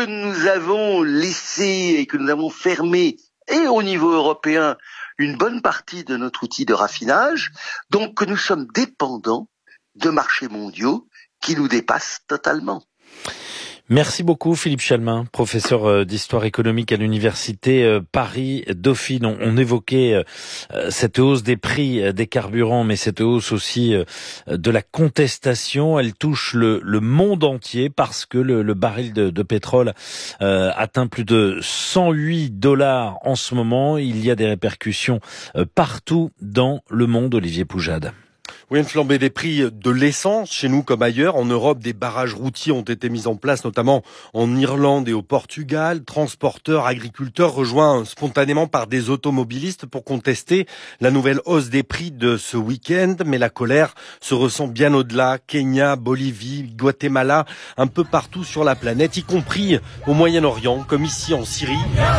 que nous avons laissé et que nous avons fermé, et au niveau européen, une bonne partie de notre outil de raffinage, donc que nous sommes dépendants de marchés mondiaux qui nous dépassent totalement. Merci beaucoup Philippe Chalmin, professeur d'histoire économique à l'université Paris-Dauphine. On évoquait cette hausse des prix des carburants, mais cette hausse aussi de la contestation. Elle touche le monde entier parce que le baril de pétrole atteint plus de $108 en ce moment. Il y a des répercussions partout dans le monde. Olivier Poujade. Oui, une flambée des prix de l'essence, chez nous comme ailleurs. En Europe, des barrages routiers ont été mis en place, notamment en Irlande et au Portugal. Transporteurs, agriculteurs rejoints spontanément par des automobilistes pour contester la nouvelle hausse des prix de ce week-end. Mais la colère se ressent bien au-delà. Kenya, Bolivie, Guatemala, un peu partout sur la planète, y compris au Moyen-Orient, comme ici en Syrie.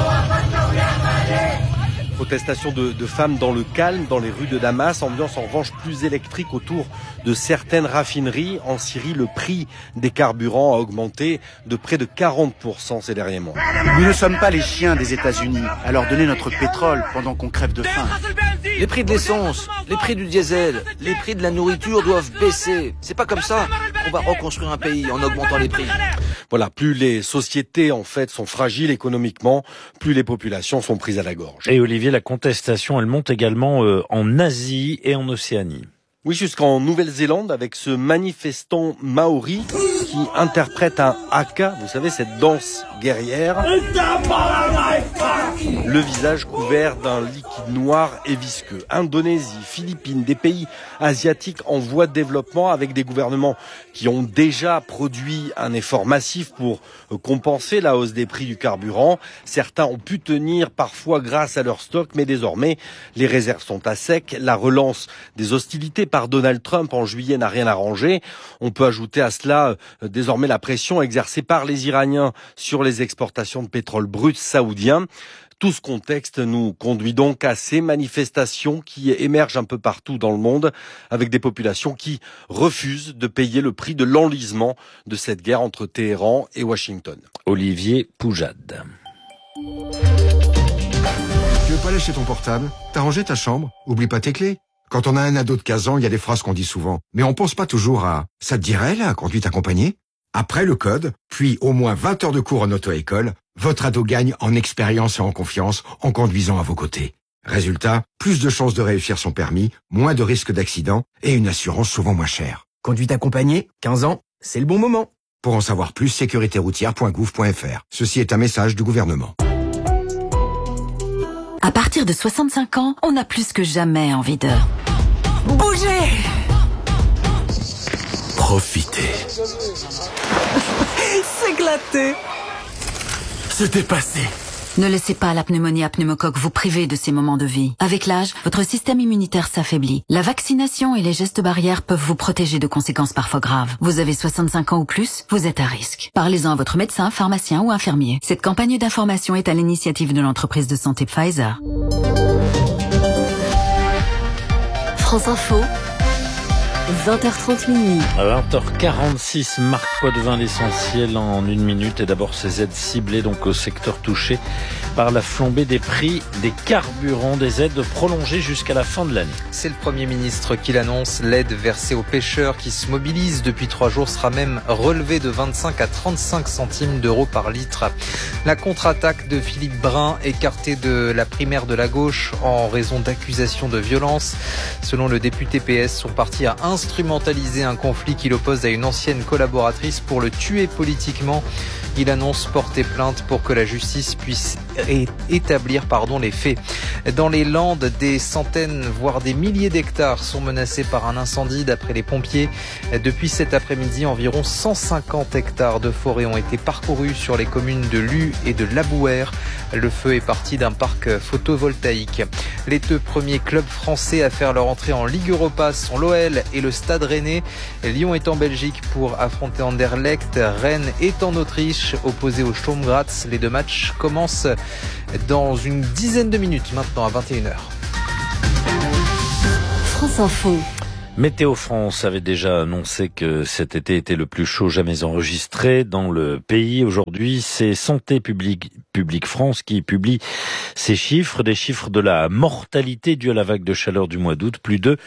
Protestation de femmes dans le calme, dans les rues de Damas, ambiance en revanche plus électrique autour de certaines raffineries. En Syrie, le prix des carburants a augmenté de près de 40% ces derniers mois. Nous ne sommes pas les chiens des États-Unis à leur donner notre pétrole pendant qu'on crève de faim. Les prix de l'essence, les prix du diesel, les prix de la nourriture doivent baisser. C'est pas comme ça qu'on va reconstruire un pays en augmentant les prix. Voilà, plus les sociétés en fait sont fragiles économiquement, plus les populations sont prises à la gorge. Et Olivier, la contestation, elle monte également en Asie et en Océanie. Oui, jusqu'en Nouvelle-Zélande avec ce manifestant maori qui interprète un haka, vous savez, cette danse guerrière. Le visage couvert d'un liquide noir et visqueux. Indonésie, Philippines, des pays asiatiques en voie de développement avec des gouvernements qui ont déjà produit un effort massif pour compenser la hausse des prix du carburant. Certains ont pu tenir parfois grâce à leur stock, mais désormais les réserves sont à sec. La relance des hostilités par Donald Trump en juillet n'a rien arrangé. On peut ajouter à cela désormais la pression exercée par les Iraniens sur les exportations de pétrole brut saoudien. Tout ce contexte nous conduit donc à ces manifestations qui émergent un peu partout dans le monde, avec des populations qui refusent de payer le prix de l'enlisement de cette guerre entre Téhéran et Washington. Olivier Poujade. Tu veux pas lâcher ton portable? T'as rangé ta chambre? Oublie pas tes clés. Quand on a un ado de 15 ans, il y a des phrases qu'on dit souvent. Mais on pense pas toujours à « ça te dirait la conduite accompagnée ?» Après le code, puis au moins 20 heures de cours en auto-école, votre ado gagne en expérience et en confiance en conduisant à vos côtés. Résultat, plus de chances de réussir son permis, moins de risques d'accident et une assurance souvent moins chère. Conduite accompagnée, 15 ans, c'est le bon moment. Pour en savoir plus, sécuritéroutière.gouv.fr. Ceci est un message du gouvernement. À partir de 65 ans, on a plus que jamais envie de bouger. Profiter. S'éclater. Se dépasser. Ne laissez pas la pneumonie à pneumocoque vous priver de ces moments de vie. Avec l'âge, votre système immunitaire s'affaiblit. La vaccination et les gestes barrières peuvent vous protéger de conséquences parfois graves. Vous avez 65 ans ou plus, vous êtes à risque. Parlez-en à votre médecin, pharmacien ou infirmier. Cette campagne d'information est à l'initiative de l'entreprise de santé Pfizer. France Info, 20h30 minuit. À 20h46, Marc Poitvin, l'essentiel en une minute. Et d'abord ces aides ciblées donc au secteur touché par la flambée des prix des carburants, des aides prolongées jusqu'à la fin de l'année. C'est le Premier ministre qui l'annonce. L'aide versée aux pêcheurs qui se mobilisent depuis 3 jours sera même relevée de 25 à 35 centimes d'euros par litre. La contre-attaque de Philippe Brun, écarté de la primaire de la gauche en raison d'accusations de violence. Selon le député PS, son parti a instrumentaliser un conflit qui l'oppose à une ancienne collaboratrice pour le tuer politiquement. Il annonce porter plainte pour que la justice puisse établir les faits. Dans les Landes, des centaines, voire des milliers d'hectares sont menacés par un incendie d'après les pompiers. Depuis cet après-midi, environ 150 hectares de forêt ont été parcourus sur les communes de Luz et de Labouère. Le feu est parti d'un parc photovoltaïque. Les 2 premiers clubs français à faire leur entrée en Ligue Europa sont l'OL et le Stade Rennais. Lyon est en Belgique pour affronter Anderlecht. Rennes est en Autriche, opposé au Sturm Graz. Les 2 matchs commencent dans une dizaine de minutes maintenant à 21h. France Info. Météo France avait déjà annoncé que cet été était le plus chaud jamais enregistré dans le pays. Aujourd'hui, c'est Santé publique France qui publie ces chiffres, des chiffres de la mortalité due à la vague de chaleur du mois d'août. Plus de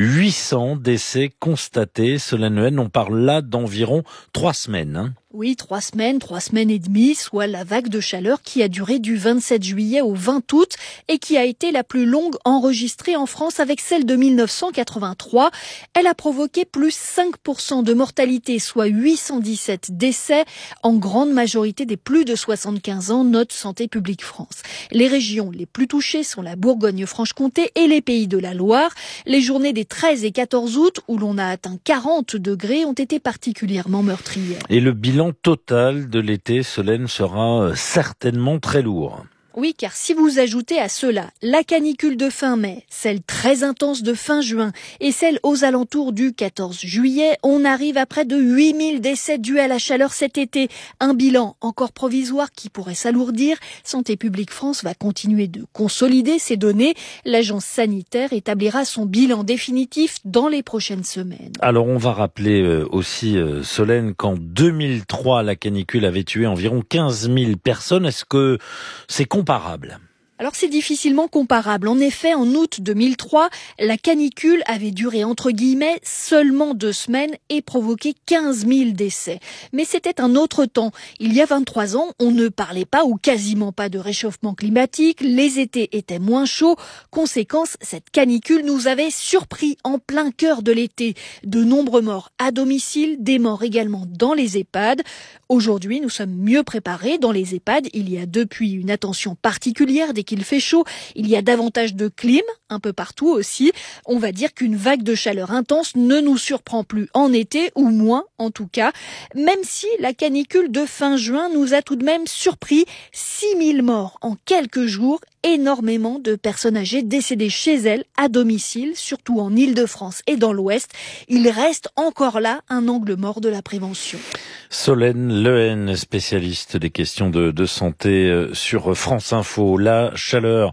800 décès constatés. Solène Lehen, on parle là d'environ 3 semaines. Oui, 3 semaines et demie, soit la vague de chaleur qui a duré du 27 juillet au 20 août et qui a été la plus longue enregistrée en France avec celle de 1983. Elle a provoqué plus 5% de mortalité, soit 817 décès, en grande majorité des plus de 75 ans, note Santé publique France. Les régions les plus touchées sont la Bourgogne-Franche-Comté et les Pays de la Loire. Les journées des 13 et 14 août, où l'on a atteint 40 degrés, ont été particulièrement meurtrières. Et le bilan total de l'été, Solène, sera certainement très lourd. Oui, car si vous ajoutez à cela la canicule de fin mai, celle très intense de fin juin et celle aux alentours du 14 juillet, on arrive à près de 8000 décès dus à la chaleur cet été. Un bilan encore provisoire qui pourrait s'alourdir. Santé publique France va continuer de consolider ces données. L'agence sanitaire établira son bilan définitif dans les prochaines semaines. Alors on va rappeler aussi, Solène, qu'en 2003, la canicule avait tué environ 15 000 personnes. Est-ce que c'est comparable? Alors c'est difficilement comparable. En effet, en août 2003, la canicule avait duré entre guillemets seulement 2 semaines et provoqué 15 000 décès. Mais c'était un autre temps. Il y a 23 ans, on ne parlait pas ou quasiment pas de réchauffement climatique. Les étés étaient moins chauds. Conséquence, cette canicule nous avait surpris en plein cœur de l'été. De nombreux morts à domicile, des morts également dans les EHPAD. Aujourd'hui, nous sommes mieux préparés. Dans les EHPAD, il y a depuis une attention particulière dès qu'il fait chaud. Il y a davantage de clim, un peu partout aussi. On va dire qu'une vague de chaleur intense ne nous surprend plus en été, ou moins en tout cas. Même si la canicule de fin juin nous a tout de même surpris. 6000 morts en quelques jours. Énormément de personnes âgées décédées chez elles, à domicile, surtout en Île-de-France et dans l'Ouest. Il reste encore là un angle mort de la prévention. Solène Lehen, spécialiste des questions de santé sur France Info. La chaleur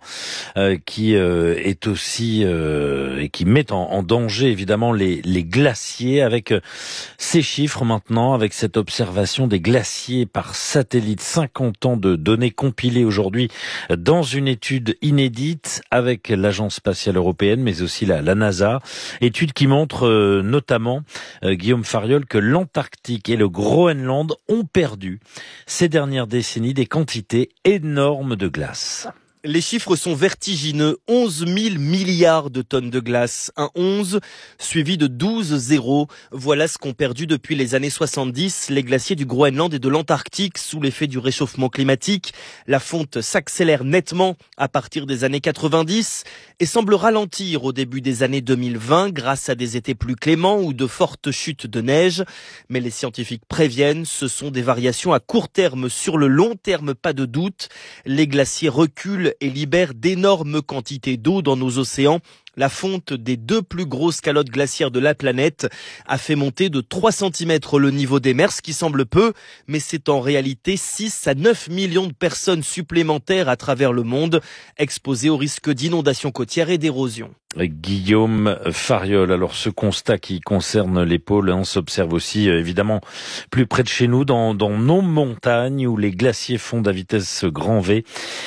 qui est aussi et qui met en danger évidemment les glaciers, avec ces chiffres maintenant, avec cette observation des glaciers par satellite. 50 ans de données compilées aujourd'hui dans une étude inédite avec l'Agence spatiale européenne, mais aussi la NASA. Étude qui montre notamment, Guillaume Fariol, que l'Antarctique et le Groenland ont perdu ces dernières décennies des quantités énormes de glace. Les chiffres sont vertigineux. 11 000 milliards de tonnes de glace. Un 11 suivi de 12 zéros. Voilà ce qu'ont perdu depuis les années 70 les glaciers du Groenland et de l'Antarctique sous l'effet du réchauffement climatique. La fonte s'accélère nettement à partir des années 90 et semble ralentir au début des années 2020 grâce à des étés plus cléments ou de fortes chutes de neige. Mais les scientifiques préviennent, ce sont des variations à court terme. Sur le long terme, pas de doute. Les glaciers reculent et libère d'énormes quantités d'eau dans nos océans. La fonte des 2 plus grosses calottes glaciaires de la planète a fait monter de 3 cm le niveau des mers, ce qui semble peu, mais c'est en réalité 6 à 9 millions de personnes supplémentaires à travers le monde, exposées au risque d'inondations côtières et d'érosion. Guillaume Fariol. Alors ce constat qui concerne les pôles s'observe aussi évidemment plus près de chez nous dans nos montagnes où les glaciers fondent à vitesse grand V.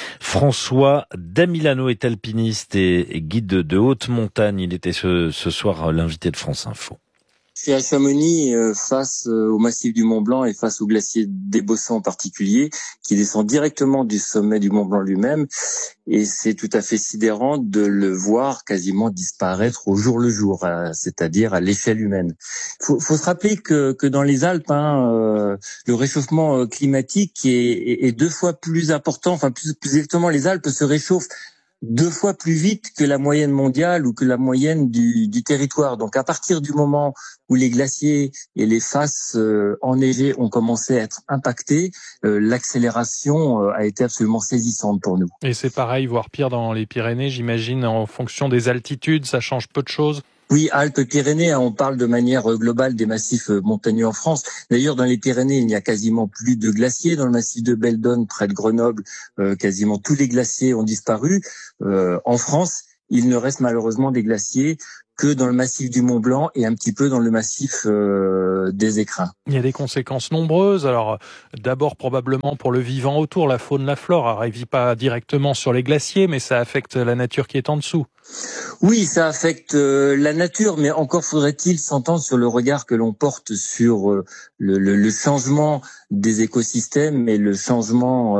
François Damilano est alpiniste et guide de haute montagne. Il était ce soir l'invité de France Info. Je suis à Chamonix face au massif du Mont Blanc et face au glacier des Bossons en particulier, qui descend directement du sommet du Mont Blanc lui-même. Et c'est tout à fait sidérant de le voir quasiment disparaître au jour le jour, c'est-à-dire à l'échelle humaine. Faut se rappeler que dans les Alpes, le réchauffement climatique est 2 fois plus important. Enfin, plus exactement, les Alpes se réchauffent 2 fois plus vite que la moyenne mondiale ou que la moyenne du territoire. Donc à partir du moment où les glaciers et les faces enneigées ont commencé à être impactés, l'accélération a été absolument saisissante pour nous. Et c'est pareil, voire pire dans les Pyrénées, j'imagine, en fonction des altitudes, ça change peu de choses? Oui, Alpes-Pyrénées, on parle de manière globale des massifs montagneux en France. D'ailleurs, dans les Pyrénées, il n'y a quasiment plus de glaciers. Dans le massif de Beldonne, près de Grenoble, quasiment tous les glaciers ont disparu. En France, il ne reste malheureusement des glaciers que dans le massif du Mont Blanc et un petit peu dans le massif des Écrins. Il y a des conséquences nombreuses. Alors, d'abord probablement pour le vivant autour, la faune, la flore. Alors, elle vit pas directement sur les glaciers, mais ça affecte la nature qui est en dessous. Oui, ça affecte la nature, mais encore faudrait-il s'entendre sur le regard que l'on porte sur le changement des écosystèmes et le changement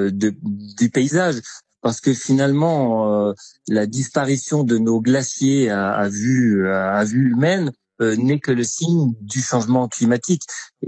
du paysage. Parce que finalement, la disparition de nos glaciers à vue humaine n'est que le signe du changement climatique.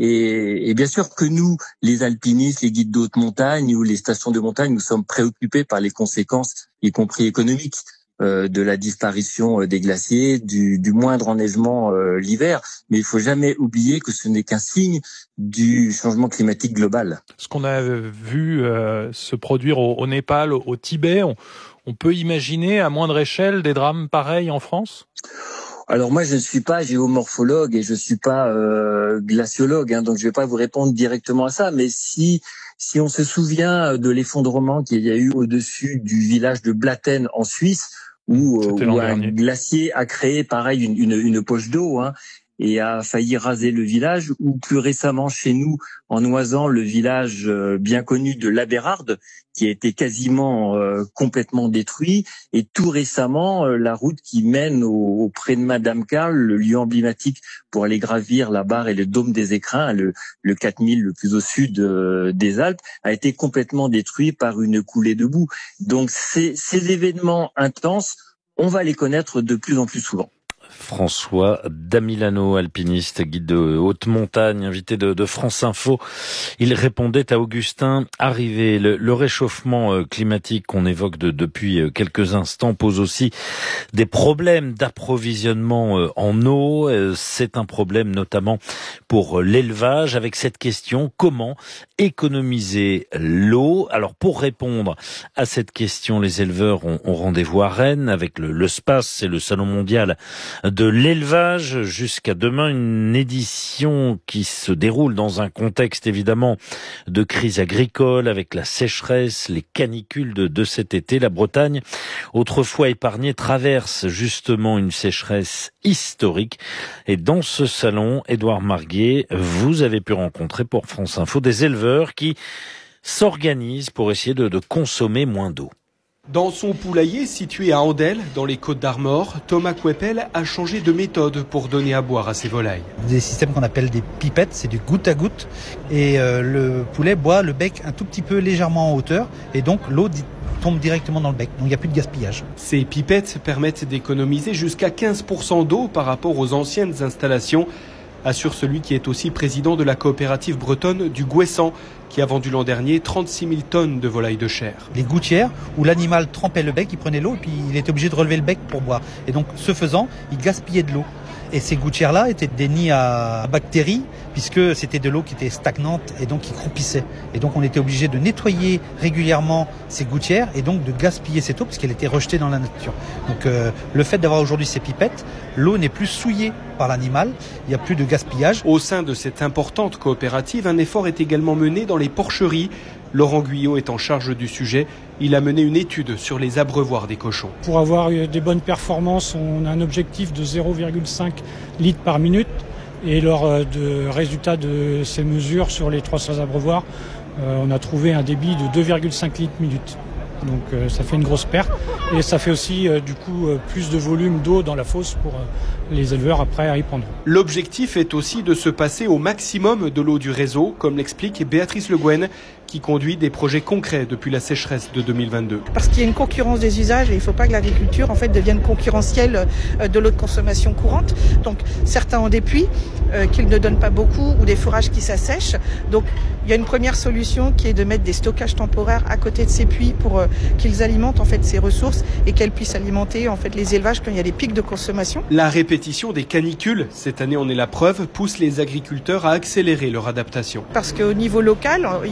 Et bien sûr que nous, les alpinistes, les guides de haute montagne ou les stations de montagne, nous sommes préoccupés par les conséquences, y compris économiques, de la disparition des glaciers, du moindre enneigement l'hiver. Mais il faut jamais oublier que ce n'est qu'un signe du changement climatique global. Ce qu'on a vu se produire au Népal, au Tibet, on peut imaginer à moindre échelle des drames pareils en France ? Alors moi, je ne suis pas géomorphologue et je suis pas glaciologue, donc je vais pas vous répondre directement à ça. Mais si on se souvient de l'effondrement qu'il y a eu au-dessus du village de Blatten en Suisse, où un glacier a créé pareil une poche d'eau, et a failli raser le village, ou plus récemment chez nous, en Oisans, le village bien connu de l'Abérarde, qui a été quasiment complètement détruit, et tout récemment, la route qui mène auprès de Madame Carl, le lieu emblématique pour aller gravir la barre et le dôme des Écrins, le 4000 le plus au sud des Alpes, a été complètement détruit par une coulée de boue. Donc ces événements intenses, on va les connaître de plus en plus souvent. François Damilano, alpiniste, guide de haute montagne, invité de France Info. Il répondait à Augustin Arrivé. Le réchauffement climatique qu'on évoque depuis quelques instants pose aussi des problèmes d'approvisionnement en eau. C'est un problème notamment pour l'élevage, avec cette question: comment économiser l'eau? Alors, pour répondre à cette question, les éleveurs ont rendez-vous à Rennes avec le SPACE, c'est le Salon mondial de l'élevage. Jusqu'à demain, une édition qui se déroule dans un contexte évidemment de crise agricole, avec la sécheresse, les canicules de cet été. La Bretagne, autrefois épargnée, traverse justement une sécheresse historique. Et dans ce salon, Édouard Marguet, vous avez pu rencontrer pour France Info des éleveurs qui s'organisent pour essayer de consommer moins d'eau. Dans son poulailler situé à Andelle, dans les Côtes-d'Armor, Thomas Coepel a changé de méthode pour donner à boire à ses volailles. Des systèmes qu'on appelle des pipettes, c'est du goutte à goutte. Et le poulet boit le bec un tout petit peu légèrement en hauteur. Et donc l'eau tombe directement dans le bec. Donc il n'y a plus de gaspillage. Ces pipettes permettent d'économiser jusqu'à 15% d'eau par rapport aux anciennes installations, assure celui qui est aussi président de la coopérative bretonne du Gouessant, qui a vendu l'an dernier 36 000 tonnes de volailles de chair. Les gouttières, où l'animal trempait le bec, il prenait l'eau et puis il était obligé de relever le bec pour boire. Et donc, ce faisant, il gaspillait de l'eau. Et ces gouttières-là étaient des nids à bactéries, puisque c'était de l'eau qui était stagnante et donc qui croupissait. Et donc, on était obligé de nettoyer régulièrement ces gouttières et donc de gaspiller cette eau, puisqu'elle était rejetée dans la nature. Donc, le fait d'avoir aujourd'hui ces pipettes, l'eau n'est plus souillée par l'animal, il n'y a plus de gaspillage. Au sein de cette importante coopérative, un effort est également mené dans les porcheries. Laurent Guyot est en charge du sujet. Il a mené une étude sur les abreuvoirs des cochons. Pour avoir des bonnes performances, on a un objectif de 0,5 litres par minute. Et lors de résultats de ces mesures sur les 300 abreuvoirs, on a trouvé un débit de 2,5 litres minute. Donc ça fait une grosse perte. Et ça fait aussi du coup plus de volume d'eau dans la fosse pour les éleveurs après à y prendre. L'objectif est aussi de se passer au maximum de l'eau du réseau, comme l'explique Béatrice Le Guen, qui conduit des projets concrets depuis la sécheresse de 2022. Parce qu'il y a une concurrence des usages et il ne faut pas que l'agriculture en fait devienne concurrentielle de l'eau de consommation courante. Donc certains ont des puits qu'ils ne donnent pas beaucoup ou des fourrages qui s'assèchent. Donc il y a une première solution qui est de mettre des stockages temporaires à côté de ces puits pour qu'ils alimentent en fait ces ressources et qu'elles puissent alimenter en fait les élevages quand il y a des pics de consommation. La répétition des canicules, cette année on est la preuve, pousse les agriculteurs à accélérer leur adaptation. Parce qu'au niveau local, il y a déjà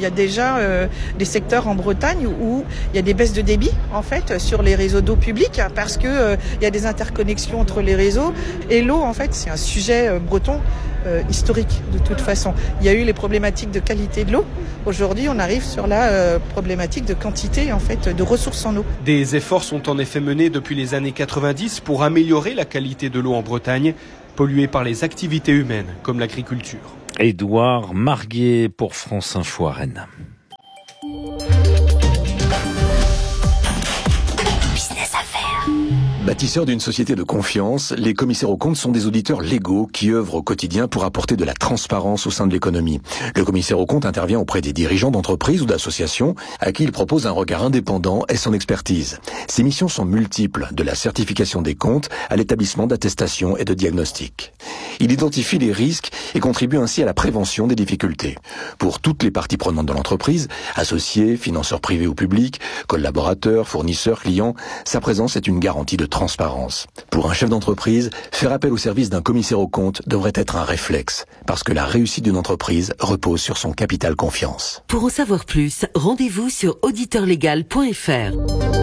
a des secteurs en Bretagne où il y a des baisses de débit en fait sur les réseaux d'eau publique parce que il y a des interconnexions entre les réseaux et l'eau en fait c'est un sujet breton historique de toute façon. Il y a eu les problématiques de qualité de l'eau. Aujourd'hui, on arrive sur la problématique de quantité en fait de ressources en eau. Des efforts sont en effet menés depuis les années 90 pour améliorer la qualité de l'eau en Bretagne, polluée par les activités humaines comme l'agriculture. Édouard Marguet pour France Info à Rennes. Bâtisseurs d'une société de confiance, les commissaires aux comptes sont des auditeurs légaux qui œuvrent au quotidien pour apporter de la transparence au sein de l'économie. Le commissaire aux comptes intervient auprès des dirigeants d'entreprises ou d'associations à qui il propose un regard indépendant et son expertise. Ses missions sont multiples, de la certification des comptes à l'établissement d'attestations et de diagnostics. Il identifie les risques et contribue ainsi à la prévention des difficultés. Pour toutes les parties prenantes de l'entreprise, associés, financeurs privés ou publics, collaborateurs, fournisseurs, clients, sa présence est une garantie de transparence. Pour un chef d'entreprise, faire appel au service d'un commissaire aux comptes devrait être un réflexe, parce que la réussite d'une entreprise repose sur son capital confiance. Pour en savoir plus, rendez-vous sur auditeurlegal.fr.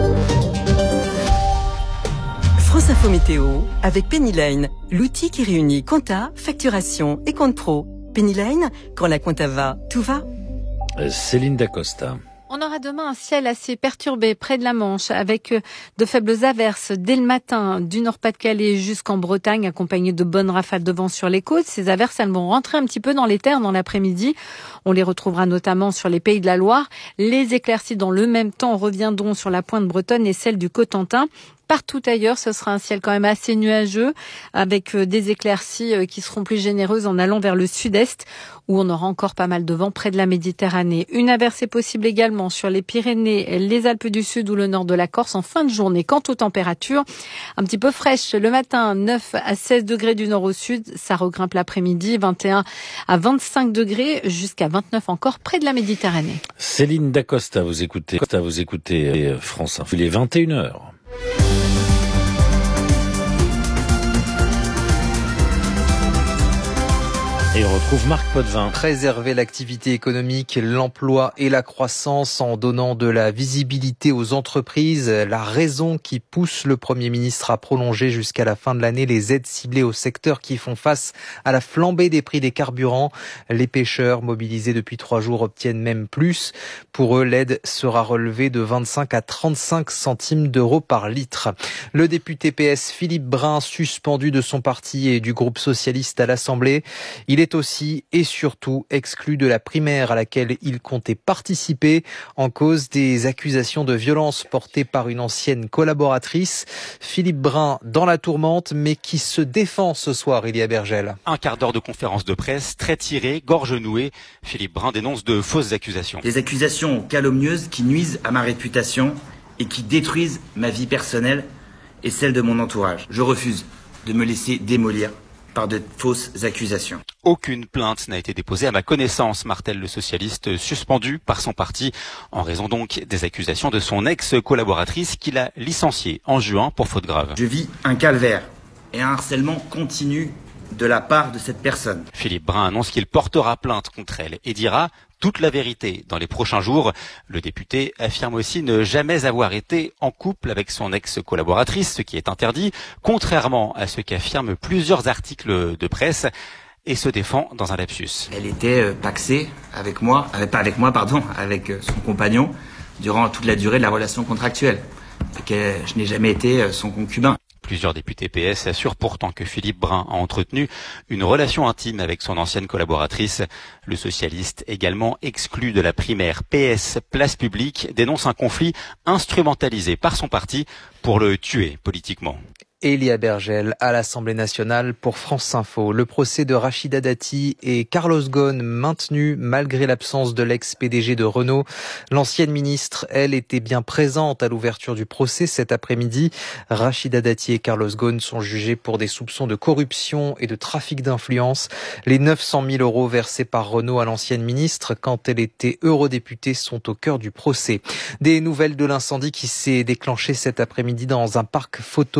France Info Météo avec Penny Lane, l'outil qui réunit compta, facturation et compte pro. Penny Lane, quand la compta va, tout va. Céline Dacosta. On aura demain un ciel assez perturbé près de la Manche avec de faibles averses dès le matin du Nord-Pas-de-Calais jusqu'en Bretagne accompagnées de bonnes rafales de vent sur les côtes. Ces averses, elles vont rentrer un petit peu dans les terres dans l'après-midi. On les retrouvera notamment sur les Pays de la Loire. Les éclaircies dans le même temps reviendront sur la pointe bretonne et celle du Cotentin. Partout ailleurs, ce sera un ciel quand même assez nuageux avec des éclaircies qui seront plus généreuses en allant vers le sud-est où on aura encore pas mal de vent près de la Méditerranée. Une averse est possible également sur les Pyrénées, les Alpes du Sud ou le nord de la Corse en fin de journée. Quant aux températures, un petit peu fraîches le matin, 9 à 16 degrés du nord au sud, ça regrimpe l'après-midi, 21 à 25 degrés jusqu'à 29 encore près de la Méditerranée. Céline Dacosta, vous écoutez France Info. Il est 21h. Et on retrouve Marc Potvin. Préserver l'activité économique, l'emploi et la croissance en donnant de la visibilité aux entreprises. La raison qui pousse le Premier ministre à prolonger jusqu'à la fin de l'année les aides ciblées aux secteurs qui font face à la flambée des prix des carburants. Les pêcheurs mobilisés depuis 3 jours obtiennent même plus. Pour eux, l'aide sera relevée de 25 à 35 centimes d'euros par litre. Le député PS Philippe Brun, suspendu de son parti et du groupe socialiste à l'Assemblée, il est aussi et surtout exclu de la primaire à laquelle il comptait participer en cause des accusations de violence portées par une ancienne collaboratrice. Philippe Brun dans la tourmente, mais qui se défend ce soir, Elia Bergel. Un quart d'heure de conférence de presse, très tirée, gorge nouée. Philippe Brun dénonce de fausses accusations. Des accusations calomnieuses qui nuisent à ma réputation et qui détruisent ma vie personnelle et celle de mon entourage. Je refuse de me laisser démolir par de fausses accusations. Aucune plainte n'a été déposée à ma connaissance, martèle le socialiste suspendu par son parti, en raison donc des accusations de son ex-collaboratrice qu'il a licenciée en juin pour faute grave. Je vis un calvaire et un harcèlement continu de la part de cette personne. Philippe Brun annonce qu'il portera plainte contre elle et dira toute la vérité dans les prochains jours. Le député affirme aussi ne jamais avoir été en couple avec son ex-collaboratrice, ce qui est interdit, contrairement à ce qu'affirment plusieurs articles de presse, et se défend dans un lapsus. Elle était paxée avec moi, avec son compagnon durant toute la durée de la relation contractuelle. Et que je n'ai jamais été son concubin. Plusieurs députés PS assurent pourtant que Philippe Brun a entretenu une relation intime avec son ancienne collaboratrice. Le socialiste, également exclu de la primaire PS Place Publique, dénonce un conflit instrumentalisé par son parti pour le tuer politiquement. Elia Bergel à l'Assemblée nationale pour France Info. Le procès de Rachida Dati et Carlos Ghosn maintenu malgré l'absence de l'ex-PDG de Renault. L'ancienne ministre, elle, était bien présente à l'ouverture du procès cet après-midi. Rachida Dati et Carlos Ghosn sont jugés pour des soupçons de corruption et de trafic d'influence. Les 900 000 euros versés par Renault à l'ancienne ministre quand elle était eurodéputée sont au cœur du procès. Des nouvelles de l'incendie qui s'est déclenché cet après-midi dans un parc photovoltaïque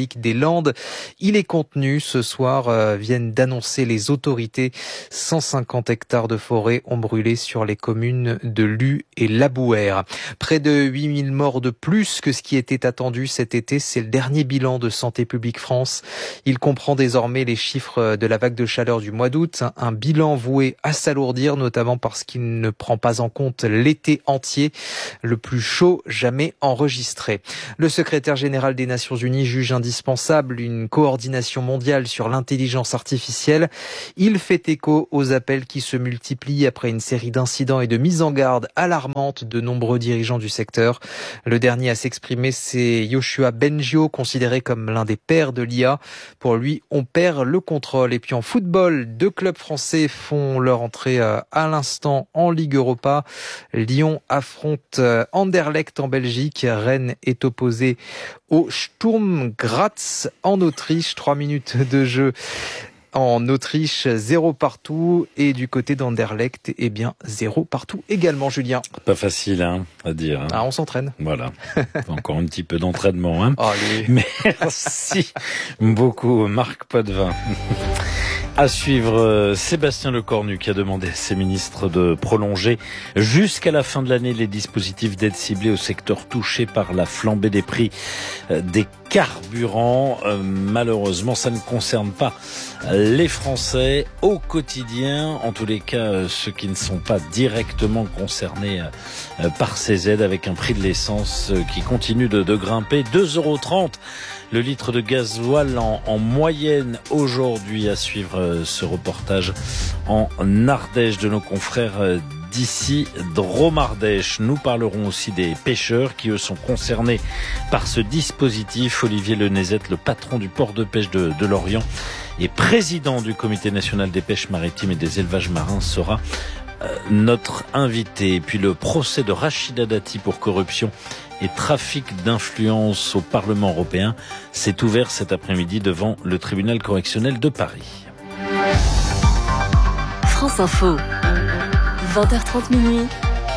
hydraulique des Landes. Il est contenu. Ce soir, viennent d'annoncer les autorités. 150 hectares de forêt ont brûlé sur les communes de Luz et Labouhère. Près de 8000 morts de plus que ce qui était attendu cet été. C'est le dernier bilan de Santé publique France. Il comprend désormais les chiffres de la vague de chaleur du mois d'août. Un bilan voué à s'alourdir, notamment parce qu'il ne prend pas en compte l'été entier, le plus chaud jamais enregistré. Le secrétaire général des Nations Unies juge indispensable une coordination mondiale sur l'intelligence artificielle. Il fait écho aux appels qui se multiplient après une série d'incidents et de mises en garde alarmantes de nombreux dirigeants du secteur. Le dernier à s'exprimer, c'est Yoshua Bengio, considéré comme l'un des pères de l'IA. Pour lui, on perd le contrôle. Et puis en football, 2 clubs français font leur entrée à l'instant en Ligue Europa. Lyon affronte Anderlecht en Belgique. Rennes est opposé au Sturm Graz en Autriche. 3 minutes de jeu en Autriche, 0 partout. Et du côté d'Anderlecht, 0 partout également, Julien. Pas facile à dire. On s'entraîne. Voilà. Encore un petit peu d'entraînement. Allez. Merci beaucoup, Marc Potvin. À suivre, Sébastien Lecornu qui a demandé à ses ministres de prolonger jusqu'à la fin de l'année les dispositifs d'aide ciblée au secteur touché par la flambée des prix des carburants. Malheureusement, ça ne concerne pas les Français au quotidien. En tous les cas, ceux qui ne sont pas directement concernés par ces aides, avec un prix de l'essence qui continue de grimper. 2,30 € le litre de gasoil en moyenne aujourd'hui. À suivre ce reportage en Ardèche de nos confrères d'ici Dromardèche. Nous parlerons aussi des pêcheurs qui eux sont concernés par ce dispositif. Olivier Lenezette, le patron du port de pêche de Lorient et président du Comité national des pêches maritimes et des élevages marins, sera notre invité. Et puis le procès de Rachida Dati pour corruption et trafic d'influence au Parlement européen s'est ouvert cet après-midi devant le tribunal correctionnel de Paris. France Info, 20h30 minuit.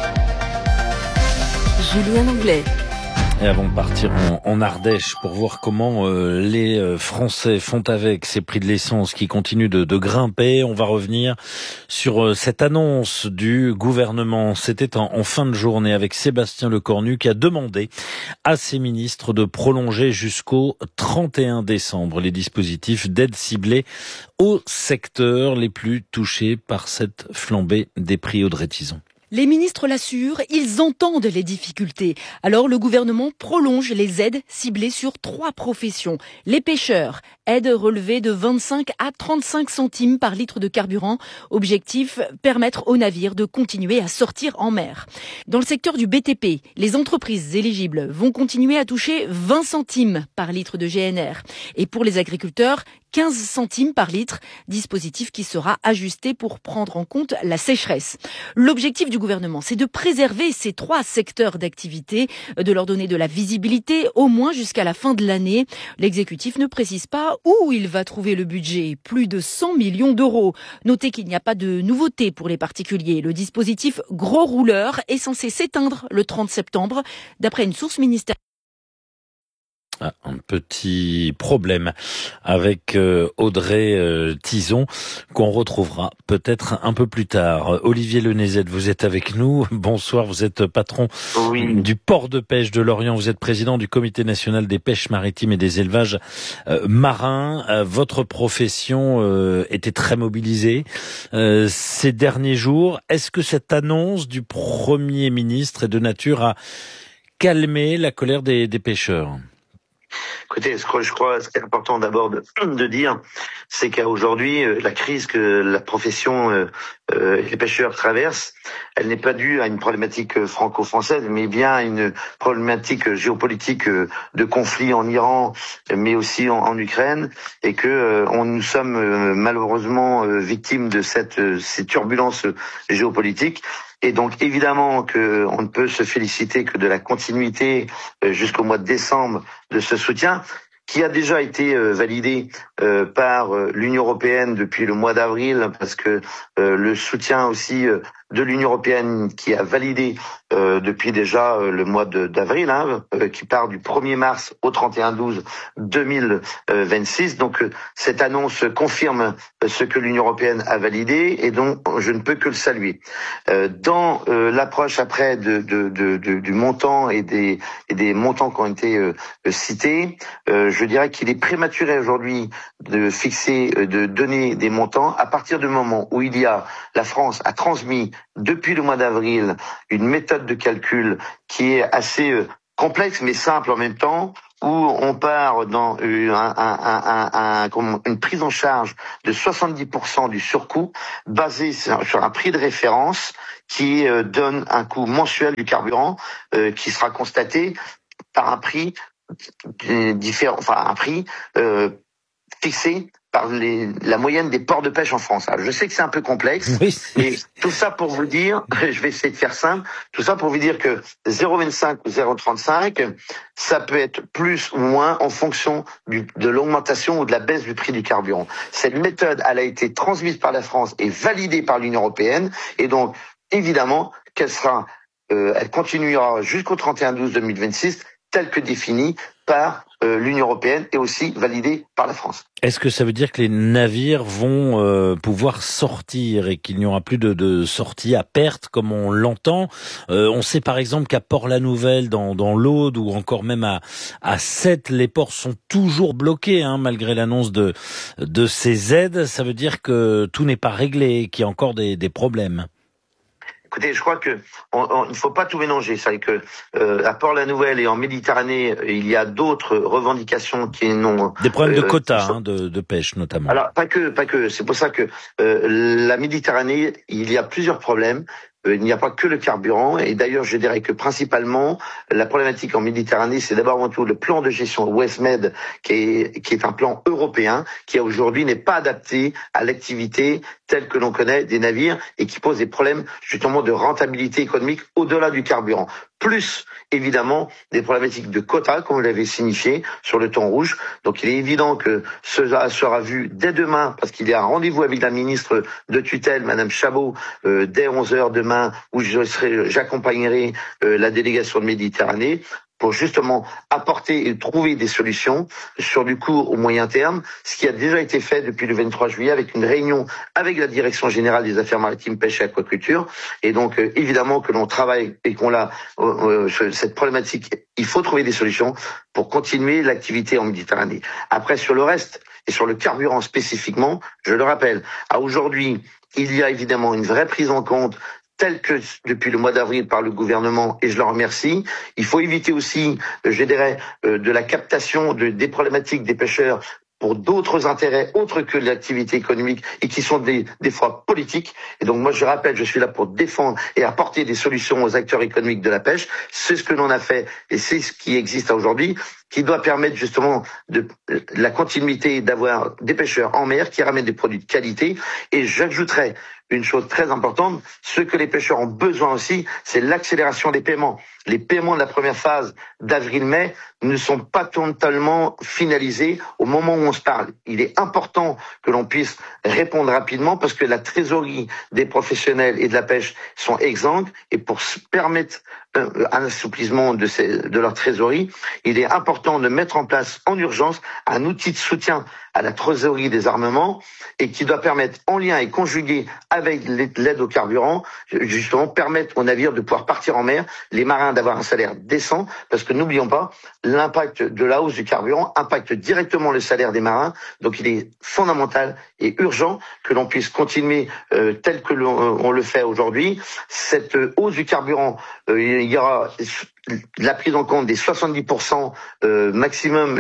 Julien Anglais. Et avant de partir en Ardèche pour voir comment les Français font avec ces prix de l'essence qui continuent de grimper, on va revenir sur cette annonce du gouvernement. C'était en fin de journée avec Sébastien Lecornu qui a demandé à ses ministres de prolonger jusqu'au 31 décembre les dispositifs d'aide ciblée aux secteurs les plus touchés par cette flambée des prix. Audrey Tison. Les ministres l'assurent, ils entendent les difficultés. Alors le gouvernement prolonge les aides ciblées sur 3 professions. Les pêcheurs, aide relevée de 25 à 35 centimes par litre de carburant. Objectif, permettre aux navires de continuer à sortir en mer. Dans le secteur du BTP, les entreprises éligibles vont continuer à toucher 20 centimes par litre de GNR. Et pour les agriculteurs, 15 centimes par litre, dispositif qui sera ajusté pour prendre en compte la sécheresse. L'objectif du gouvernement, c'est de préserver ces 3 secteurs d'activité, de leur donner de la visibilité, au moins jusqu'à la fin de l'année. L'exécutif ne précise pas où il va trouver le budget, plus de 100 millions d'euros. Notez qu'il n'y a pas de nouveauté pour les particuliers. Le dispositif gros rouleur est censé s'éteindre le 30 septembre, d'après une source ministérielle. Un petit problème avec Audrey Tison qu'on retrouvera peut-être un peu plus tard. Olivier Lenezette, vous êtes avec nous. Bonsoir, vous êtes patron du port de pêche de Lorient. Vous êtes président du Comité national des pêches maritimes et des élevages marins. Votre profession était très mobilisée ces derniers jours. Est-ce que cette annonce du Premier ministre est de nature à calmer la colère des pêcheurs ? Écoutez, ce qui est important d'abord de dire, c'est qu'aujourd'hui, la crise que la profession et les pêcheurs traversent, elle n'est pas due à une problématique franco-française, mais bien à une problématique géopolitique de conflit en Iran, mais aussi en Ukraine, et que nous sommes malheureusement victimes de ces turbulences géopolitiques. Et donc évidemment qu'on ne peut se féliciter que de la continuité jusqu'au mois de décembre de ce soutien qui a déjà été validé par l'Union européenne depuis le mois d'avril, parce que le soutien aussi de l'Union européenne qui a validé depuis déjà le mois d'avril, qui part du 1er mars au 31/12/2026. Donc cette annonce confirme ce que l'Union européenne a validé et dont je ne peux que le saluer. Dans l'approche après du montant et des montants qui ont été cités, je dirais qu'il est prématuré aujourd'hui de fixer, de donner des montants à partir du moment où la France a transmis depuis le mois d'avril une méthode de calcul qui est assez complexe mais simple en même temps, où on part dans une prise en charge de 70% du surcoût basé sur un prix de référence qui donne un coût mensuel du carburant qui sera constaté par un prix différent, un prix fixé par la moyenne des ports de pêche en France. Alors, je sais que c'est un peu complexe, mais tout ça pour vous dire, je vais essayer de faire simple, tout ça pour vous dire que 0,25 ou 0,35, ça peut être plus ou moins en fonction de l'augmentation ou de la baisse du prix du carburant. Cette méthode, elle a été transmise par la France et validée par l'Union européenne, et donc, évidemment, elle continuera jusqu'au 31/12/2026, telle que définie par l'Union européenne et aussi validée par la France. Est-ce que ça veut dire que les navires vont pouvoir sortir et qu'il n'y aura plus de sortie à perte comme on l'entend? On sait par exemple qu'à Port-la-Nouvelle, dans l'Aude ou encore même à Sète, les ports sont toujours bloqués malgré l'annonce de ces aides. Ça veut dire que tout n'est pas réglé, qu'il y a encore des problèmes. Écoutez, je crois que il ne faut pas tout mélanger. C'est que à Port-la-Nouvelle et en Méditerranée, il y a d'autres revendications qui n'ont des problèmes de quotas de pêche notamment. Alors pas que. C'est pour ça que la Méditerranée, il y a plusieurs problèmes. Il n'y a pas que le carburant, et d'ailleurs je dirais que principalement la problématique en Méditerranée, c'est d'abord avant tout le plan de gestion WestMed qui est un plan européen qui aujourd'hui n'est pas adapté à l'activité telle que l'on connaît des navires et qui pose des problèmes justement de rentabilité économique au-delà du carburant. Plus évidemment des problématiques de quotas, comme vous l'avez signifié, sur le thon rouge. Donc il est évident que cela sera vu dès demain, parce qu'il y a un rendez-vous avec la ministre de tutelle, Madame Chabot, dès 11h demain, où j'accompagnerai la délégation de Méditerranée, pour justement apporter et trouver des solutions sur du court au moyen terme, ce qui a déjà été fait depuis le 23 juillet avec une réunion avec la Direction Générale des Affaires Maritimes, Pêche et Aquaculture. Et donc, évidemment que l'on travaille et qu'on a cette problématique, il faut trouver des solutions pour continuer l'activité en Méditerranée. Après, sur le reste, et sur le carburant spécifiquement, je le rappelle, à aujourd'hui, il y a évidemment une vraie prise en compte tel que depuis le mois d'avril par le gouvernement, et je le remercie. Il faut éviter aussi, je dirais, de la captation des problématiques des pêcheurs pour d'autres intérêts autres que l'activité économique et qui sont des fois politiques. Et donc moi je rappelle, je suis là pour défendre et apporter des solutions aux acteurs économiques de la pêche. C'est ce que l'on a fait et c'est ce qui existe aujourd'hui, qui doit permettre justement de la continuité d'avoir des pêcheurs en mer qui ramènent des produits de qualité. Et j'ajouterais une chose très importante, ce que les pêcheurs ont besoin aussi, c'est l'accélération des paiements. Les paiements de la première phase d'avril-mai ne sont pas totalement finalisés au moment où on se parle. Il est important que l'on puisse répondre rapidement parce que la trésorerie des professionnels et de la pêche sont exsangues et pour permettre un assouplissement de leur trésorerie, il est important de mettre en place en urgence un outil de soutien à la trésorerie des armements et qui doit permettre, en lien et conjugué avec l'aide au carburant, justement permettre aux navires de pouvoir partir en mer, les marins d'avoir un salaire décent, parce que n'oublions pas, l'impact de la hausse du carburant impacte directement le salaire des marins, donc il est fondamental et urgent que l'on puisse continuer tel que on le fait aujourd'hui. Cette hausse du carburant, il y aura la prise en compte des 70% maximum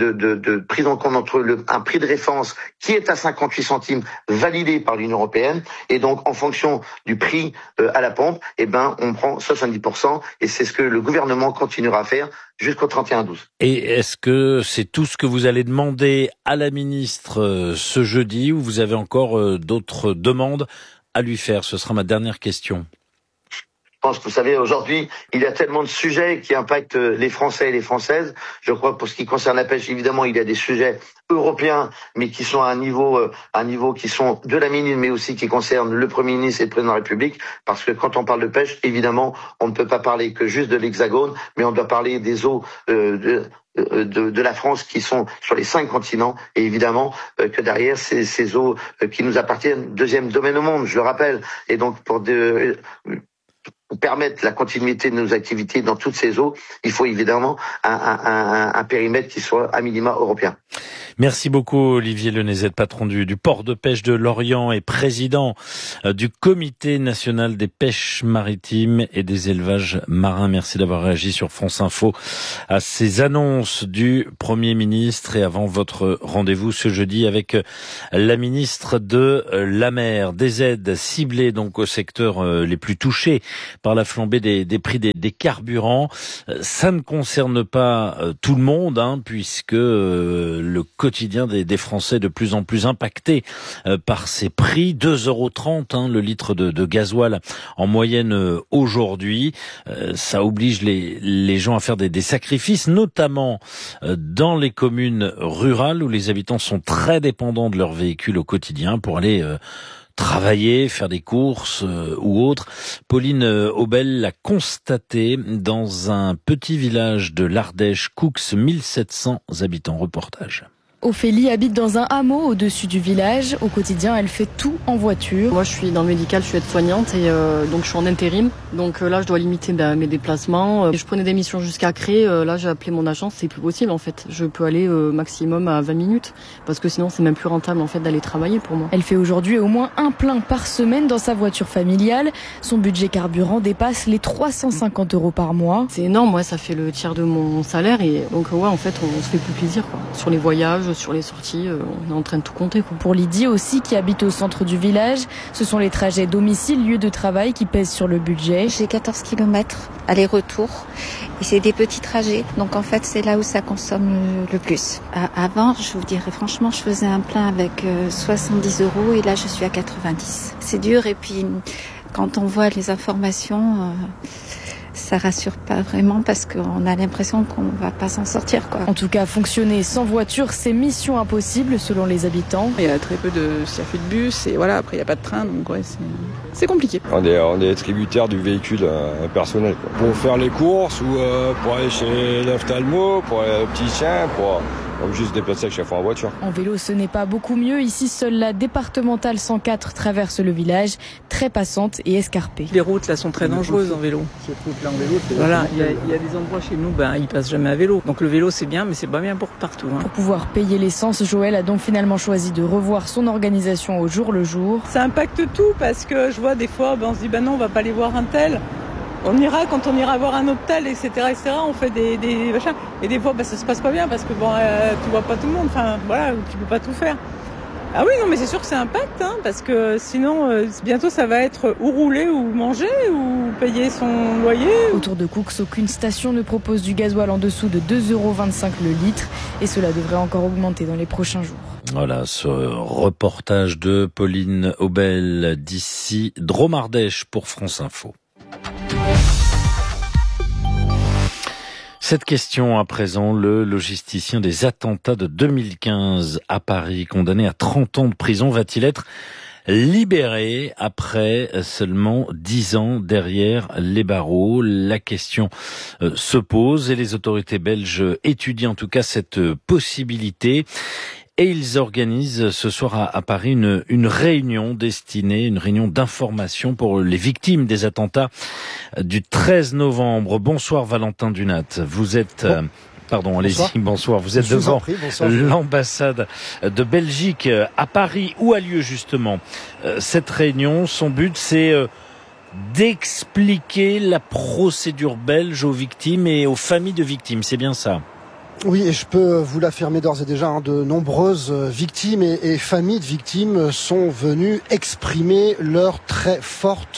de prise en compte entre un prix de référence qui est à 58 centimes validé par l'Union européenne et donc en fonction du prix à la pompe, on prend 70% et c'est ce que le gouvernement continuera à faire jusqu'au 31/12. Et est-ce que c'est tout ce que vous allez demander à la ministre ce jeudi ou vous avez encore d'autres demandes à lui faire? Ce sera ma dernière question. pense que vous savez, aujourd'hui, il y a tellement de sujets qui impactent les Français et les Françaises. Je crois, pour ce qui concerne la pêche, évidemment, il y a des sujets européens, mais qui sont à un niveau qui sont de la ministre, mais aussi qui concernent le Premier ministre et le Président de la République. Parce que quand on parle de pêche, évidemment, on ne peut pas parler que juste de l'Hexagone, mais on doit parler des eaux de la France qui sont sur les 5 continents, et évidemment que derrière ces eaux qui nous appartiennent, deuxième domaine au monde, je le rappelle, et donc pour permettre la continuité de nos activités dans toutes ces eaux, il faut évidemment un périmètre qui soit à minima européen. Merci beaucoup Olivier Lenezet, patron du port de pêche de Lorient et président du Comité national des pêches maritimes et des élevages marins. Merci d'avoir réagi sur France Info à ces annonces du Premier ministre et avant votre rendez-vous ce jeudi avec la ministre de la Mer. Des aides ciblées donc aux secteurs les plus touchés par la flambée des prix des carburants. Ça ne concerne pas tout le monde, puisque le quotidien des Français de plus en plus impacté par ces prix. 2,30 € le litre de gasoil en moyenne aujourd'hui. Ça oblige les gens à faire des sacrifices, notamment dans les communes rurales où les habitants sont très dépendants de leur véhicule au quotidien pour aller travailler, faire des courses ou autre. Pauline Aubel l'a constaté dans un petit village de l'Ardèche, Coux, 1700 habitants. Reportage. Ophélie habite dans un hameau au-dessus du village. Au quotidien, elle fait tout en voiture. Moi, je suis dans le médical, je suis aide-soignante et donc je suis en intérim. Donc là, je dois limiter mes déplacements. Je prenais des missions jusqu'à Cré. Là, j'ai appelé mon agence, c'est plus possible en fait. Je peux aller maximum à 20 minutes parce que sinon, c'est même plus rentable en fait d'aller travailler pour moi. Elle fait aujourd'hui au moins un plein par semaine dans sa voiture familiale. Son budget carburant dépasse les 350 € par mois. C'est énorme, ouais, ça fait le tiers de mon salaire et donc ouais, en fait, on se fait plus plaisir quoi. Sur les voyages, sur les sorties, on est en train de tout compter quoi. Pour Lydie aussi, qui habite au centre du village, ce sont les trajets domicile-lieu de travail qui pèsent sur le budget. J'ai 14 km aller-retour et c'est des petits trajets. Donc en fait, c'est là où ça consomme le plus. Avant, je vous dirais franchement, je faisais un plein avec 70 € et là, je suis à 90. C'est dur et puis quand on voit les informations... ça rassure pas vraiment parce qu'on a l'impression qu'on va pas s'en sortir quoi. En tout cas, fonctionner sans voiture, c'est mission impossible selon les habitants. Il y a très peu de circuits de bus et voilà, après il y a pas de train donc ouais, c'est compliqué. On est tributaire du véhicule personnel quoi. Pour faire les courses ou pour aller chez l'ophtalmo, pour aller au petit chien, pour juste se déplacer chaque fois en voiture. En vélo, ce n'est pas beaucoup mieux. Ici, seule la départementale 104 traverse le village, très passante et escarpée. Les routes là sont très dangereuses en vélo. Cette route là en vélo, voilà, il y a des endroits chez nous, ils passent jamais à vélo. Donc le vélo c'est bien, mais c'est pas bien pour partout. Pour pouvoir payer l'essence, Joël a donc finalement choisi de revoir son organisation au jour le jour. Ça impacte tout parce que je vois des fois, on se dit non, on va pas aller voir un tel. On ira quand on ira voir un hôpital, etc., on fait des machins. Et des fois, ça se passe pas bien parce que tu vois pas tout le monde. Enfin, voilà, tu peux pas tout faire. Ah oui, non, mais c'est sûr que ça impacte, parce que sinon, bientôt, ça va être ou rouler ou manger ou payer son loyer. Autour de Coux, aucune station ne propose du gasoil en dessous de 2,25 € le litre. Et cela devrait encore augmenter dans les prochains jours. Voilà, ce reportage de Pauline Aubel d'ici Drôme-Ardèche pour France Info. Cette question à présent, le logisticien des attentats de 2015 à Paris, condamné à 30 ans de prison, va-t-il être libéré après seulement 10 ans derrière les barreaux? La question se pose et les autorités belges étudient en tout cas cette possibilité. Et ils organisent ce soir à Paris une réunion destinée, une réunion d'information pour les victimes des attentats du 13 novembre. Bonsoir Valentin Dunat. Vous êtes... Pardon, allez-y, bonsoir. Vous êtes devant l'ambassade de Belgique à Paris. Où a lieu justement cette réunion? Son but, c'est d'expliquer la procédure belge aux victimes et aux familles de victimes. C'est bien ça? Oui, et je peux vous l'affirmer d'ores et déjà, de nombreuses victimes et familles de victimes sont venues exprimer leur très forte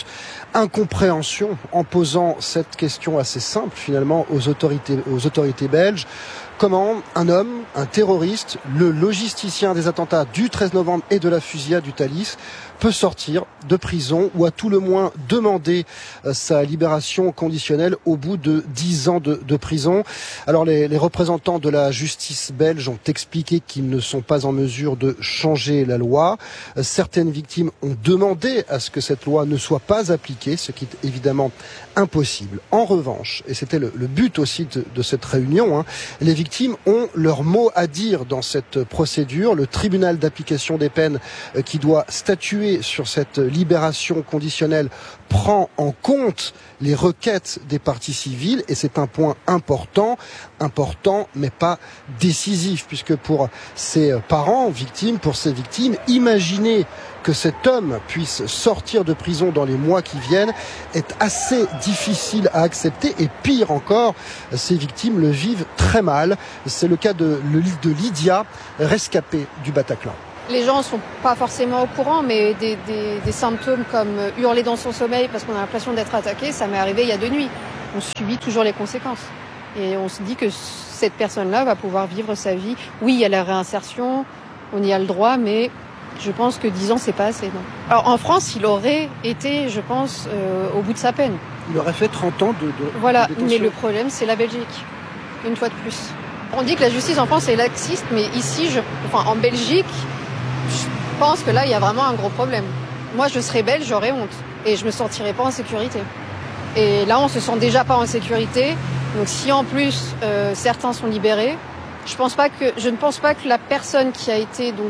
incompréhension en posant cette question assez simple finalement aux autorités belges. Comment un homme, un terroriste, le logisticien des attentats du 13 novembre et de la fusillade du Thalys, peut sortir de prison ou à tout le moins demander sa libération conditionnelle au bout de 10 ans de prison. Alors les représentants de la justice belge ont expliqué qu'ils ne sont pas en mesure de changer la loi. Certaines victimes ont demandé à ce que cette loi ne soit pas appliquée, ce qui est évidemment impossible. En revanche, et c'était le but aussi de cette réunion, les victimes ont leur mot à dire dans cette procédure. Le tribunal d'application des peines qui doit statuer sur cette libération conditionnelle prend en compte les requêtes des parties civiles et c'est un point important mais pas décisif, puisque pour ces parents victimes, pour ces victimes, imaginer que cet homme puisse sortir de prison dans les mois qui viennent est assez difficile à accepter et pire encore, ces victimes le vivent très mal. C'est le cas de Lydia, rescapée du Bataclan. Les gens ne sont pas forcément au courant, mais des symptômes comme hurler dans son sommeil parce qu'on a l'impression d'être attaqué, ça m'est arrivé il y a 2 nuits. On subit toujours les conséquences. Et on se dit que cette personne-là va pouvoir vivre sa vie. Oui, il y a la réinsertion, on y a le droit, mais je pense que 10 ans, c'est pas assez. Non. Alors en France, il aurait été, je pense, au bout de sa peine. Il aurait fait 30 ans de voilà, de détention. Mais le problème, c'est la Belgique, une fois de plus. On dit que la justice en France est laxiste, mais ici, en Belgique, je pense que là, il y a vraiment un gros problème. Moi, je serais belge, j'aurais honte. Et je me sentirais pas en sécurité. Et là, on se sent déjà pas en sécurité. Donc si en plus, certains sont libérés, je ne pense pas que la personne qui a été donc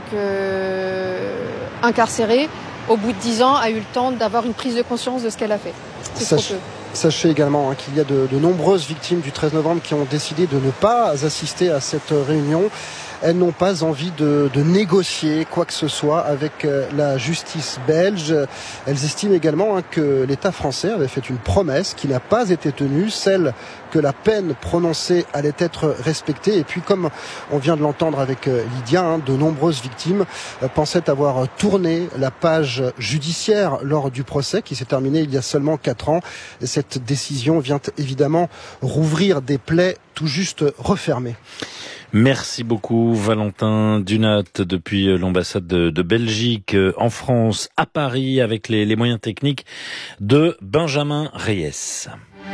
incarcérée, au bout de 10 ans, a eu le temps d'avoir une prise de conscience de ce qu'elle a fait. C'est trop peu. Sachez également qu'il y a de nombreuses victimes du 13 novembre qui ont décidé de ne pas assister à cette réunion. Elles n'ont pas envie de négocier quoi que ce soit avec la justice belge. Elles estiment également que l'État français avait fait une promesse qui n'a pas été tenue, celle que la peine prononcée allait être respectée. Et puis, comme on vient de l'entendre avec Lydia, de nombreuses victimes pensaient avoir tourné la page judiciaire lors du procès qui s'est terminé il y a seulement 4 ans. Et cette décision vient évidemment rouvrir des plaies tout juste refermées. Merci beaucoup Valentin Dunat depuis l'ambassade de Belgique en France à Paris avec les moyens techniques de Benjamin Reyes.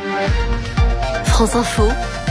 France Info,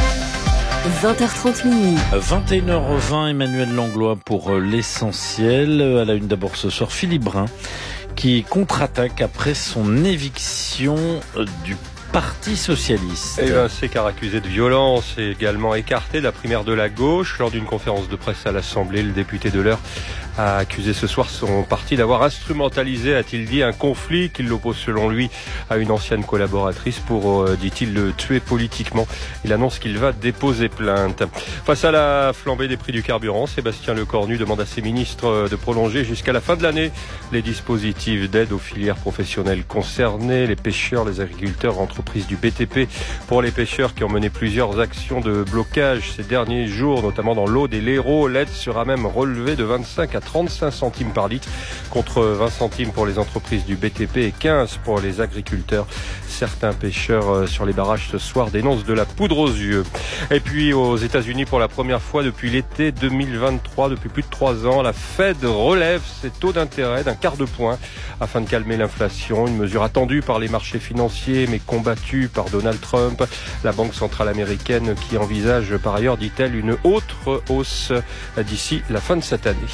20h30 minuit. 21h20, Emmanuel Langlois pour l'essentiel. À la une d'abord ce soir, Philippe Brun qui contre-attaque après son éviction du Parti socialiste. Séquard accusé de violence et également écarté de la primaire de la gauche. Lors d'une conférence de presse à l'Assemblée, le député de l'Eure a accusé ce soir son parti d'avoir instrumentalisé, a-t-il dit, un conflit qui l'oppose selon lui à une ancienne collaboratrice pour, dit-il, le tuer politiquement. Il annonce qu'il va déposer plainte. Face à la flambée des prix du carburant, Sébastien Lecornu demande à ses ministres de prolonger jusqu'à la fin de l'année les dispositifs d'aide aux filières professionnelles concernées, les pêcheurs, les agriculteurs, entreprises du BTP. Pour les pêcheurs qui ont mené plusieurs actions de blocage ces derniers jours, notamment dans l'Aude et l'Hérault, l'aide sera même relevée de 25 à 35 centimes par litre contre 20 centimes pour les entreprises du BTP et 15 pour les agriculteurs. Certains pêcheurs sur les barrages ce soir dénoncent de la poudre aux yeux. Et puis aux États-Unis, pour la première fois depuis l'été 2023, depuis plus de 3 ans, la Fed relève ses taux d'intérêt d'un quart de point afin de calmer l'inflation. Une mesure attendue par les marchés financiers mais combattue par Donald Trump. La Banque centrale américaine qui envisage par ailleurs, dit-elle, une autre hausse d'ici la fin de cette année.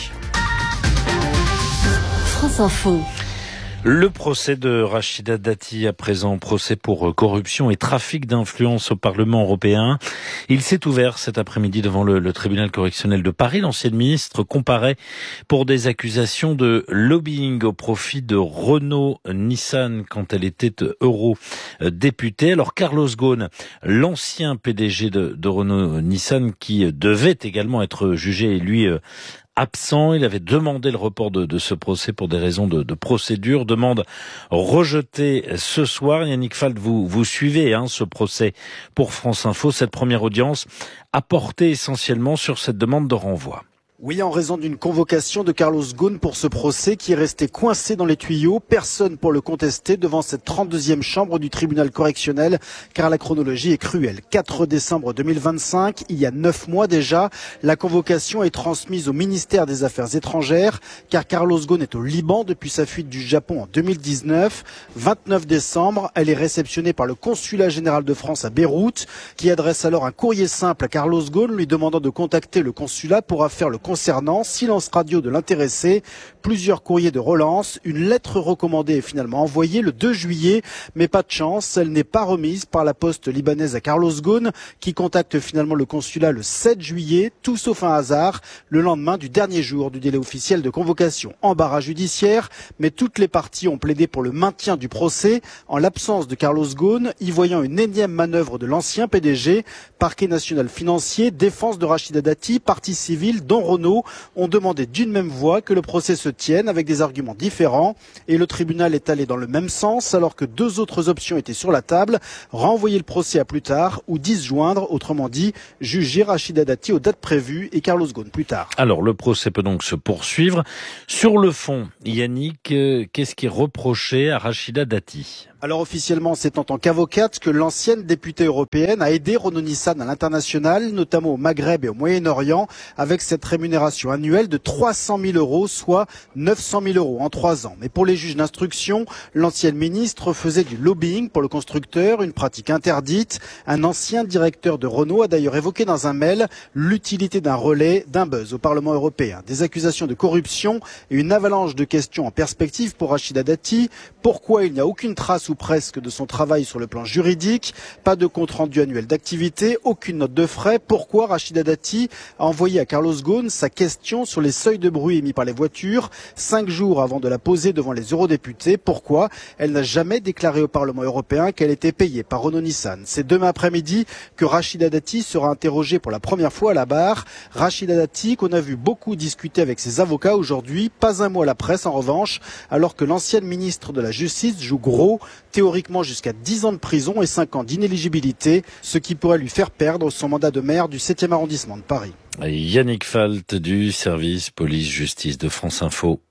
France Info. Le procès de Rachida Dati, à présent procès pour corruption et trafic d'influence au Parlement européen. Il s'est ouvert cet après-midi devant le tribunal correctionnel de Paris. L'ancienne ministre comparaît pour des accusations de lobbying au profit de Renault-Nissan quand elle était eurodéputée. Alors Carlos Ghosn, l'ancien PDG de Renault-Nissan qui devait également être jugé et lui absent. Il avait demandé le report de ce procès pour des raisons de procédure. Demande rejetée ce soir. Yannick Falt, vous suivez ce procès pour France Info. Cette première audience a porté essentiellement sur cette demande de renvoi. Oui, en raison d'une convocation de Carlos Ghosn pour ce procès qui est resté coincé dans les tuyaux. Personne pour le contester devant cette 32e chambre du tribunal correctionnel, car la chronologie est cruelle. 4 décembre 2025, il y a 9 mois déjà, la convocation est transmise au ministère des Affaires étrangères, car Carlos Ghosn est au Liban depuis sa fuite du Japon en 2019. 29 décembre, elle est réceptionnée par le consulat général de France à Beyrouth, qui adresse alors un courrier simple à Carlos Ghosn lui demandant de contacter le consulat pour affaire le concernant, silence radio de l'intéressé, plusieurs courriers de relance, une lettre recommandée est finalement envoyée le 2 juillet, mais pas de chance, elle n'est pas remise par la poste libanaise à Carlos Ghosn, qui contacte finalement le consulat le 7 juillet, tout sauf un hasard, le lendemain du dernier jour du délai officiel de convocation. Embarras judiciaire, mais toutes les parties ont plaidé pour le maintien du procès, en l'absence de Carlos Ghosn, y voyant une énième manœuvre de l'ancien PDG, parquet national financier, défense de Rachida Dati, partie civile, dont Renault, ont demandé d'une même voix que le procès se tienne avec des arguments différents et le tribunal est allé dans le même sens alors que 2 autres options étaient sur la table, renvoyer le procès à plus tard ou disjoindre, autrement dit, juger Rachida Dati aux dates prévues et Carlos Ghosn plus tard. Alors le procès peut donc se poursuivre. Sur le fond, Yannick, qu'est-ce qui est reproché à Rachida Dati ? Alors officiellement, c'est en tant qu'avocate que l'ancienne députée européenne a aidé Renault Nissan à l'international, notamment au Maghreb et au Moyen-Orient, avec cette rémunération annuelle de 300 000 €, soit 900 000 € en 3 ans. Mais pour les juges d'instruction, l'ancienne ministre faisait du lobbying pour le constructeur, une pratique interdite. Un ancien directeur de Renault a d'ailleurs évoqué dans un mail l'utilité d'un relais, d'un buzz au Parlement européen. Des accusations de corruption et une avalanche de questions en perspective pour Rachida Dati. Pourquoi il n'y a aucune trace ou presque de son travail sur le plan juridique, pas de compte-rendu annuel d'activité, aucune note de frais. Pourquoi Rachida Dati a envoyé à Carlos Ghosn sa question sur les seuils de bruit émis par les voitures 5 jours avant de la poser devant les eurodéputés? Pourquoi elle n'a jamais déclaré au Parlement européen qu'elle était payée par Renault Nissan? C'est demain après-midi que Rachida Dati sera interrogée pour la première fois à la barre. Rachida Dati qu'on a vu beaucoup discuter avec ses avocats aujourd'hui, pas un mot à la presse en revanche, alors que l'ancienne ministre de la Justice joue gros, théoriquement jusqu'à 10 ans de prison et 5 ans d'inéligibilité, ce qui pourrait lui faire perdre son mandat de maire du 7e arrondissement de Paris. Yannick Falt du service police-justice de France Info.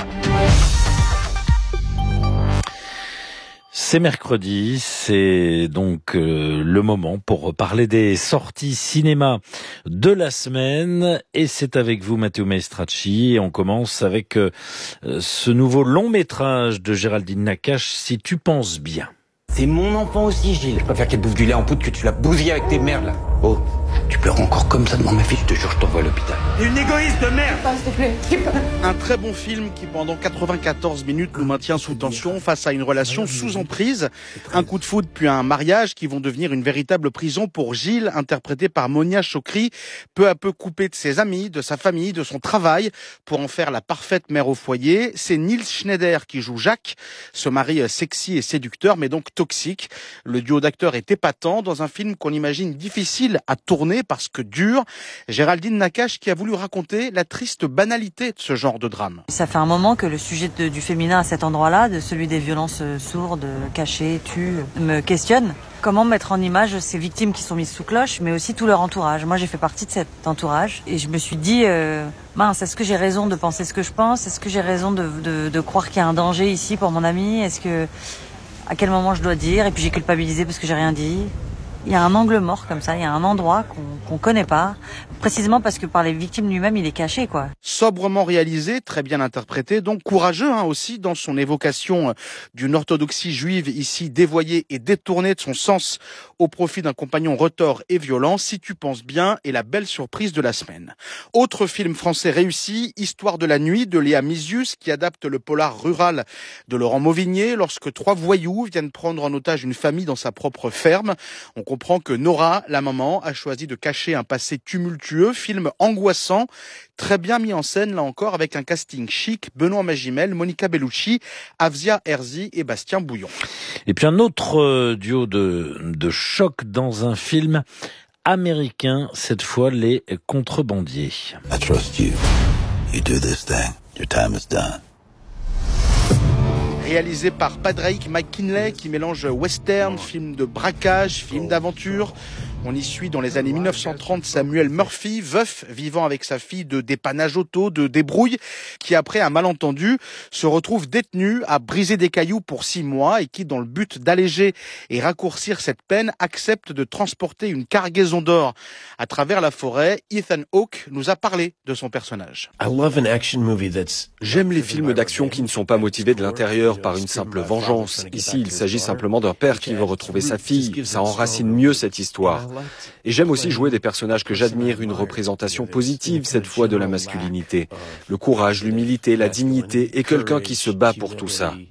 C'est mercredi, c'est donc le moment pour parler des sorties cinéma de la semaine et c'est avec vous Matteo Maestracci et on commence avec ce nouveau long métrage de Géraldine Nakache, Si tu penses bien. C'est mon enfant aussi, Gilles. Je préfère qu'elle bouffe du lait en poudre que tu la bousilles avec tes merdes, là. Oh, tu pleures encore comme ça devant ma fille, je te jure, je t'envoie à l'hôpital. T'es une égoïste de merde. S'il te plaît. Un très bon film qui, pendant 94 minutes, nous maintient sous tension face à une relation sous emprise. Un coup de foudre puis un mariage qui vont devenir une véritable prison pour Gilles, interprété par Monia Chokri, peu à peu coupé de ses amis, de sa famille, de son travail, pour en faire la parfaite mère au foyer. C'est Nils Schneider qui joue Jacques, ce mari sexy et séducteur, mais donc toxique. Le duo d'acteurs est épatant dans un film qu'on imagine difficile à tourner parce que dur. Géraldine Nakache qui a voulu raconter la triste banalité de ce genre de drame. Ça fait un moment que le sujet du féminin à cet endroit-là, de celui des violences sourdes, cachées, tues, me questionne. Comment mettre en image ces victimes qui sont mises sous cloche, mais aussi tout leur entourage. Moi, j'ai fait partie de cet entourage et je me suis dit, mince, est-ce que j'ai raison de penser ce que je pense? Est-ce que j'ai raison de croire qu'il y a un danger ici pour mon ami? À quel moment je dois dire? Et puis j'ai culpabilisé parce que j'ai rien dit. Il y a un angle mort comme ça, il y a un endroit qu'on connaît pas, précisément parce que par les victimes lui-même, il est caché, quoi. Sobrement réalisé, très bien interprété, donc courageux aussi dans son évocation d'une orthodoxie juive ici dévoyée et détournée de son sens au profit d'un compagnon retors et violent. Si tu penses bien, est la belle surprise de la semaine. Autre film français réussi, Histoire de la nuit de Léa Misius, qui adapte le polar rural de Laurent Mauvigné lorsque 3 voyous viennent prendre en otage une famille dans sa propre ferme. On comprend que Nora, la maman, a choisi de cacher un passé tumultueux, film angoissant, très bien mis en scène là encore avec un casting chic, Benoît Magimel, Monica Bellucci, Avzia Herzi et Bastien Bouillon. Et puis un autre duo de choc dans un film américain, cette fois les Contrebandiers. I trust you. You do this thing. Your time is done. Réalisé par Padraig McKinley qui mélange western, film de braquage, film d'aventure. On y suit dans les années 1930 Samuel Murphy, veuf vivant avec sa fille de dépannage auto, de débrouille, qui après un malentendu se retrouve détenu à briser des cailloux pour 6 mois et qui, dans le but d'alléger et raccourcir cette peine, accepte de transporter une cargaison d'or à travers la forêt. Ethan Hawke nous a parlé de son personnage. J'aime les films d'action qui ne sont pas motivés de l'intérieur par une simple vengeance. Ici, il s'agit simplement d'un père qui veut retrouver sa fille. Ça enracine mieux cette histoire. Et j'aime aussi jouer des personnages que j'admire, une représentation positive cette fois de la masculinité. Le courage, l'humilité, la dignité et quelqu'un qui se bat pour tout ça.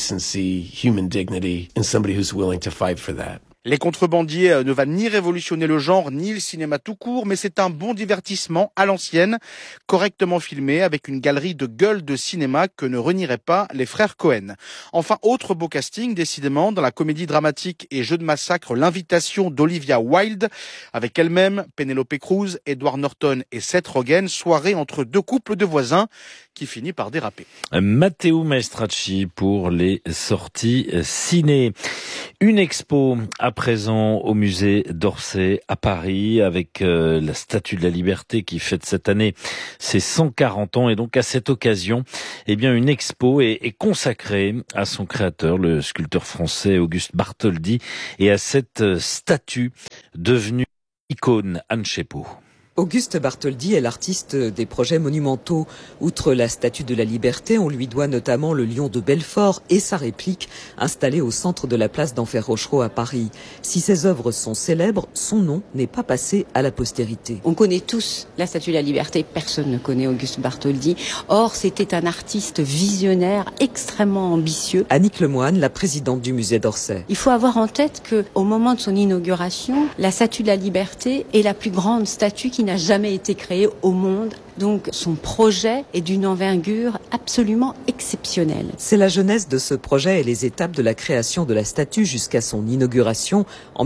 Les Contrebandiers ne va ni révolutionner le genre, ni le cinéma tout court, mais c'est un bon divertissement à l'ancienne, correctement filmé, avec une galerie de gueules de cinéma que ne renieraient pas les frères Cohen. Enfin, autre beau casting, décidément, dans la comédie dramatique et jeu de massacre, L'invitation d'Olivia Wilde, avec elle-même Penelope Cruz, Edward Norton et Seth Rogen, soirée entre 2 couples de voisins qui finit par déraper. Matteo Maestracci pour les sorties ciné. Une expo à présent au musée d'Orsay à Paris avec la Statue de la Liberté qui fête cette année ses 140 ans et donc à cette occasion, eh bien une expo est consacrée à son créateur, le sculpteur français Auguste Bartholdi, et à cette statue devenue icône. Anne Chepot. Auguste Bartholdi est l'artiste des projets monumentaux. Outre la Statue de la Liberté, on lui doit notamment le Lion de Belfort et sa réplique, installée au centre de la place d'Enfer Rochereau à Paris. Si ses œuvres sont célèbres, son nom n'est pas passé à la postérité. On connaît tous la Statue de la Liberté, personne ne connaît Auguste Bartholdi. Or, c'était un artiste visionnaire, extrêmement ambitieux. Annick Lemoine, la présidente du musée d'Orsay. Il faut avoir en tête qu'au moment de son inauguration, la Statue de la Liberté est la plus grande statue qui n'a jamais été créé au monde. Donc son projet est d'une envergure absolument exceptionnelle. C'est la jeunesse de ce projet et les étapes de la création de la statue jusqu'à son inauguration en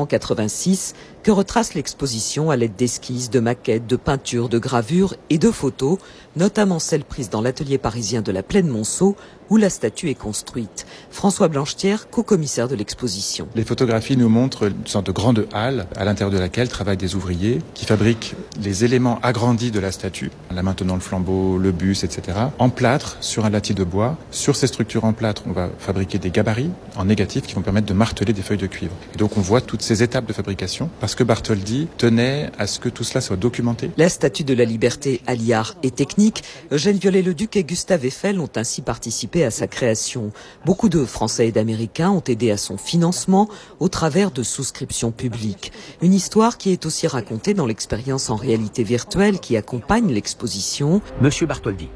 1886 que retrace l'exposition à l'aide d'esquisses, de maquettes, de peintures, de gravures et de photos, notamment celles prises dans l'atelier parisien de la Plaine Monceau où la statue est construite. François Blanchetière, co-commissaire de l'exposition. Les photographies nous montrent une sorte de grande halle à l'intérieur de laquelle travaillent des ouvriers qui fabriquent les éléments agrandis de la statue, la maintenant le flambeau, le buste, etc., en plâtre sur un latis de bois. Sur ces structures en plâtre, on va fabriquer des gabarits en négatif qui vont permettre de marteler des feuilles de cuivre. Et donc on voit toutes ces étapes de fabrication parce que Bartholdi tenait à ce que tout cela soit documenté. La Statue de la Liberté allie art et technique. Eugène Viollet-le-Duc et Gustave Eiffel ont ainsi participé à sa création. Beaucoup de Français et d'Américains ont aidé à son financement au travers de souscriptions publiques. Une histoire qui est aussi racontée dans l'expérience en réalité virtuelle qui accompagne l'exposition. Monsieur Bartholdi,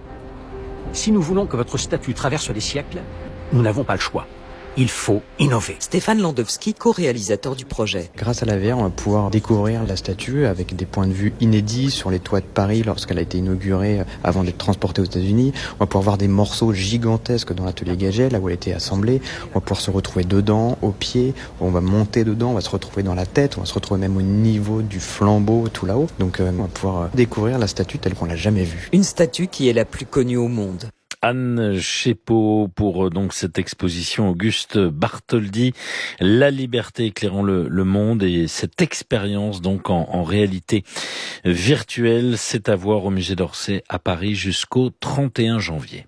si nous voulons que votre statue traverse les siècles, nous n'avons pas le choix. Il faut innover. Stéphane Landowski, co-réalisateur du projet. Grâce à la VR, on va pouvoir découvrir la statue avec des points de vue inédits sur les toits de Paris lorsqu'elle a été inaugurée avant d'être transportée aux États-Unis. On va pouvoir voir des morceaux gigantesques dans l'atelier Gaget, là où elle a été assemblée. On va pouvoir se retrouver dedans, au pied. On va monter dedans, on va se retrouver dans la tête. On va se retrouver même au niveau du flambeau, tout là-haut. Donc on va pouvoir découvrir la statue telle qu'on l'a jamais vue. Une statue qui est la plus connue au monde. Anne Chepot pour donc cette exposition Auguste Bartholdi, La Liberté éclairant le monde, et cette expérience donc en réalité virtuelle, c'est à voir au musée d'Orsay à Paris jusqu'au 31 janvier.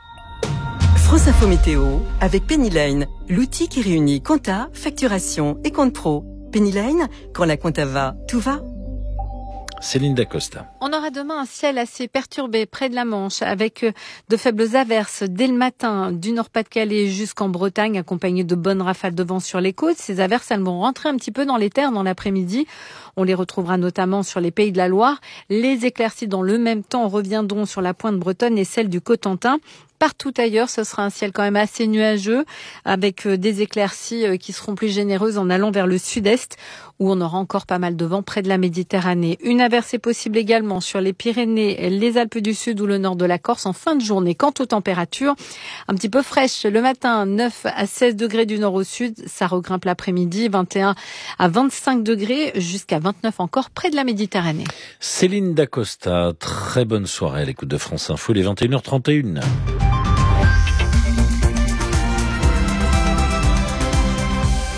France Info Météo avec Pennyline, l'outil qui réunit compta, facturation et compte pro. Pennyline, quand la compta va, tout va. Céline Dacosta. On aura demain un ciel assez perturbé près de la Manche avec de faibles averses dès le matin du Nord-Pas-de-Calais jusqu'en Bretagne, accompagnées de bonnes rafales de vent sur les côtes. Ces averses, elles vont rentrer un petit peu dans les terres dans l'après-midi. On les retrouvera notamment sur les Pays de la Loire. Les éclaircies dans le même temps reviendront sur la pointe bretonne et celle du Cotentin. Partout ailleurs, ce sera un ciel quand même assez nuageux avec des éclaircies qui seront plus généreuses en allant vers le sud-est où on aura encore pas mal de vent près de la Méditerranée. Une averse est possible également sur les Pyrénées, les Alpes du Sud ou le nord de la Corse en fin de journée. Quant aux températures, un petit peu fraîches le matin, 9 à 16 degrés du nord au sud, ça regrimpe l'après-midi, 21 à 25 degrés jusqu'à 29 encore près de la Méditerranée. Céline Dacosta, très bonne soirée à l'écoute de France Info, les 21h31.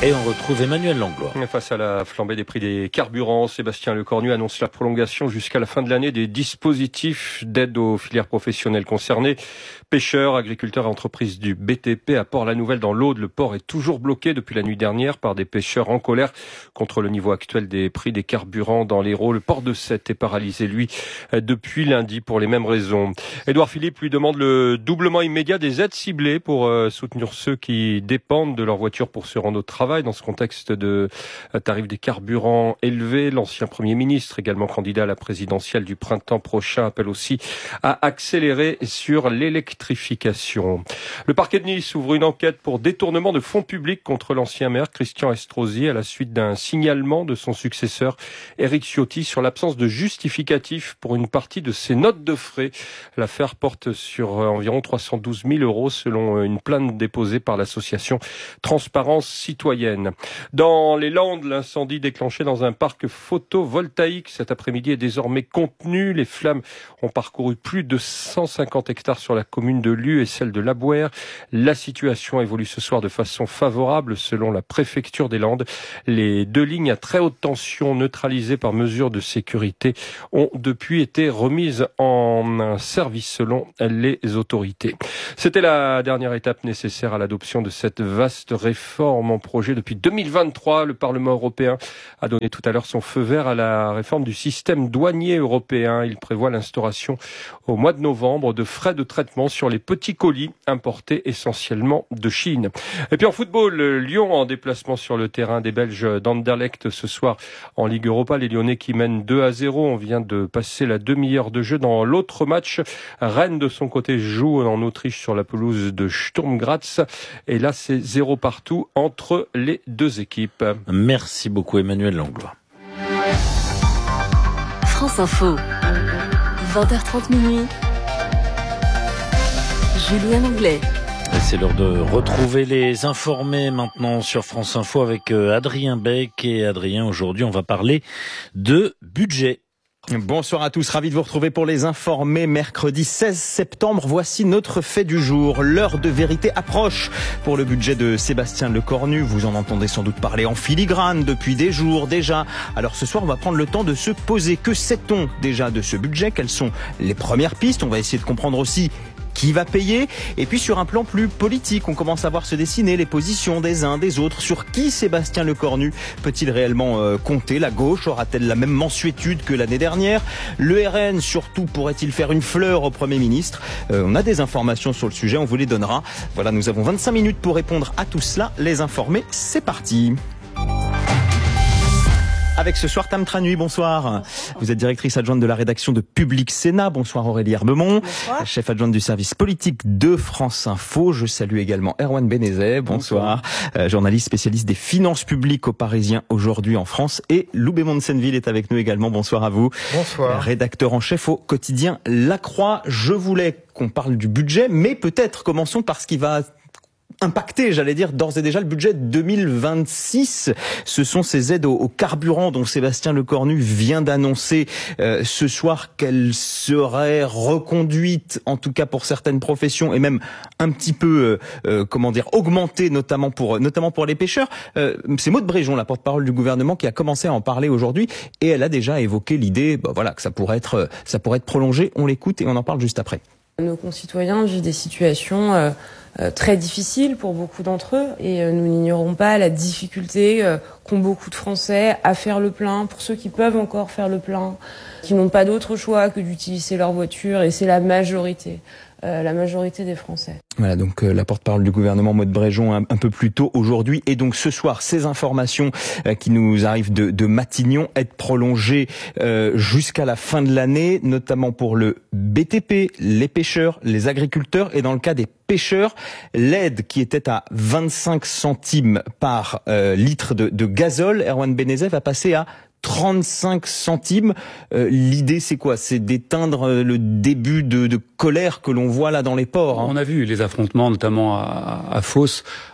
Et on retrouve Emmanuel Langlois. Face à la flambée des prix des carburants, Sébastien Lecornu annonce la prolongation jusqu'à la fin de l'année des dispositifs d'aide aux filières professionnelles concernées. Pêcheurs, agriculteurs et entreprises du BTP à Port-la-Nouvelle dans l'Aude. Le port est toujours bloqué depuis la nuit dernière par des pêcheurs en colère contre le niveau actuel des prix des carburants dans l'Hérault. Le port de Sète est paralysé, lui, depuis lundi pour les mêmes raisons. Édouard Philippe lui demande le doublement immédiat des aides ciblées pour soutenir ceux qui dépendent de leur voiture pour se rendre au travail. Dans ce contexte de tarifs des carburants élevés, l'ancien Premier ministre, également candidat à la présidentielle du printemps prochain, appelle aussi à accélérer sur l'électrification. Le parquet de Nice ouvre une enquête pour détournement de fonds publics contre l'ancien maire Christian Estrosi à la suite d'un signalement de son successeur Éric Ciotti sur l'absence de justificatif pour une partie de ses notes de frais. L'affaire porte sur environ 312 000 € selon une plainte déposée par l'association Transparence Citoyenne. Dans les Landes, l'incendie déclenché dans un parc photovoltaïque cet après-midi est désormais contenu. Les flammes ont parcouru plus de 150 hectares sur la commune de Lue et celle de Labouère. La situation évolue ce soir de façon favorable selon la préfecture des Landes. Les 2 lignes à très haute tension neutralisées par mesure de sécurité ont depuis été remises en service selon les autorités. C'était la dernière étape nécessaire à l'adoption de cette vaste réforme en projet depuis 2023. Le Parlement européen a donné tout à l'heure son feu vert à la réforme du système douanier européen. Il prévoit l'instauration au mois de novembre de frais de traitement sur les petits colis importés essentiellement de Chine. Et puis en football, Lyon en déplacement sur le terrain des Belges d'Anderlecht ce soir en Ligue Europa. Les Lyonnais qui mènent 2-0. On vient de passer la demi-heure de jeu dans l'autre match. Rennes de son côté joue en Autriche sur la pelouse de Sturm Graz. Et là c'est 0 partout entre les deux équipes. Merci beaucoup Emmanuel Langlois. France Info, 20h30 minuit. Julien Anglais. C'est l'heure de retrouver les informés maintenant sur France Info avec Adrien Beck. Et Adrien, aujourd'hui on va parler de budget. Bonsoir à tous, ravi de vous retrouver pour les informés. Mercredi 16 septembre, voici notre fait du jour. L'heure de vérité approche pour le budget de Sébastien Lecornu. Vous en entendez sans doute parler en filigrane depuis des jours déjà. Alors ce soir, on va prendre le temps de se poser. Que sait-on déjà de ce budget? Quelles sont les premières pistes? On va essayer de comprendre aussi qui va payer. Et puis sur un plan plus politique, on commence à voir se dessiner les positions des uns des autres. Sur qui Sébastien Lecornu peut-il réellement compter? La gauche aura-t-elle la même mansuétude que l'année dernière? Le RN surtout pourrait-il faire une fleur au Premier ministre? On a des informations sur le sujet, on vous les donnera. Voilà, nous avons 25 minutes pour répondre à tout cela. Les informés, c'est parti. Avec ce soir Tam Tranui, bonsoir. Vous êtes directrice adjointe de la rédaction de Public Sénat. Bonsoir Aurélie Herbemont. Bonsoir. Chef adjointe du service politique de France Info. Je salue également Erwan Benezet. Bonsoir. Journaliste spécialiste des finances publiques au Parisien aujourd'hui en France. Et Lou Bémond-Senneville est avec nous également. Bonsoir à vous. Bonsoir. Rédacteur en chef au quotidien La Croix. Je voulais qu'on parle du budget, mais peut-être commençons par ce qui va impacté, j'allais dire, d'ores et déjà le budget 2026. Ce sont ces aides au carburant dont Sébastien Lecornu vient d'annoncer ce soir qu'elles seraient reconduites, en tout cas pour certaines professions, et même un petit peu, augmentées, notamment pour les pêcheurs. C'est Maud Bréjon, la porte-parole du gouvernement, qui a commencé à en parler aujourd'hui, et elle a déjà évoqué l'idée, que ça pourrait être prolongé. On l'écoute et on en parle juste après. Nos concitoyens vivent des situations très difficiles pour beaucoup d'entre eux et nous n'ignorons pas la difficulté qu'ont beaucoup de Français à faire le plein, pour ceux qui peuvent encore faire le plein, qui n'ont pas d'autre choix que d'utiliser leur voiture, et c'est la majorité des Français. Voilà, donc la porte-parole du gouvernement Maud Bréjon un peu plus tôt aujourd'hui. Et donc ce soir, ces informations qui nous arrivent de Matignon être prolongées jusqu'à la fin de l'année, notamment pour le BTP, les pêcheurs, les agriculteurs, et dans le cas des pêcheurs, l'aide qui était à 25 centimes par litre de gazole, Erwan Benezet, va passer à 35 centimes. L'idée, c'est quoi? C'est d'éteindre le début de colère que l'on voit là dans les ports. On a vu les affrontements, notamment à Fos,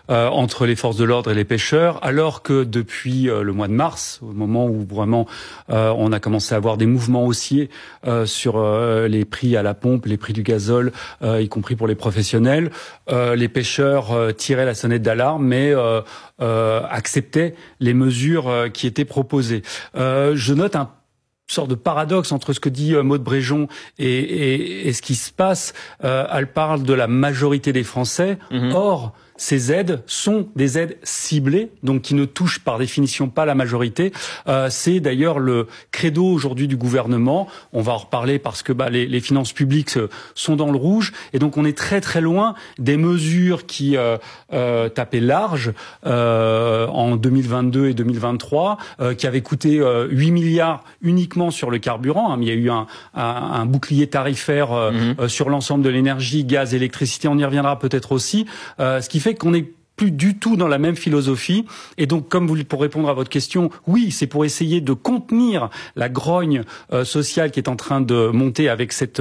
entre les forces de l'ordre et les pêcheurs, alors que depuis le mois de mars, au moment où vraiment on a commencé à avoir des mouvements haussiers sur les prix à la pompe, les prix du gazole, y compris pour les professionnels, les pêcheurs tiraient la sonnette d'alarme, mais acceptaient les mesures qui étaient proposées. Je note un sorte de paradoxe entre ce que dit Maude Bréjon et ce qui se passe. Elle parle de la majorité des Français. Or, ces aides sont des aides ciblées, donc qui ne touchent par définition pas la majorité. C'est d'ailleurs le credo aujourd'hui du gouvernement. On va en reparler parce que les finances publiques sont dans le rouge. Et donc on est très très loin des mesures qui tapaient large en 2022 et 2023, qui avaient coûté 8 milliards uniquement sur le carburant. Mais il y a eu un bouclier tarifaire sur l'ensemble de l'énergie, gaz, électricité. On y reviendra peut-être aussi. Ce qui fait qu'on n'est plus du tout dans la même philosophie. Et donc, pour répondre à votre question, oui, c'est pour essayer de contenir la grogne sociale qui est en train de monter avec cette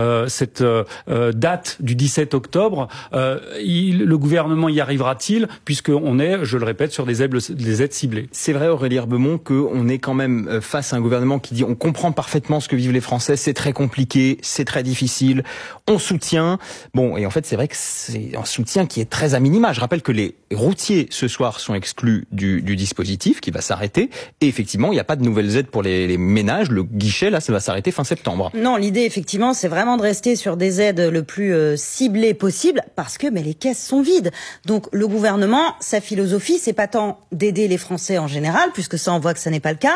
date du 17 octobre. Le gouvernement y arrivera-t-il, puisqu'on est, je le répète, sur des aides ciblées. C'est vrai, Aurélie Herbemont, qu'on est quand même face à un gouvernement qui dit on comprend parfaitement ce que vivent les Français, c'est très compliqué, c'est très difficile, on soutient. Bon, et en fait, c'est vrai que c'est un soutien qui est très à minima. Je rappelle que les routiers, ce soir, sont exclus du dispositif qui va s'arrêter. Et effectivement, il n'y a pas de nouvelles aides pour les ménages. Le guichet, là, ça va s'arrêter fin septembre. Non, l'idée, effectivement, c'est vraiment de rester sur des aides le plus ciblées possible parce que les caisses sont vides. Donc, le gouvernement, sa philosophie, c'est pas tant d'aider les Français en général, puisque ça, on voit que ça n'est pas le cas,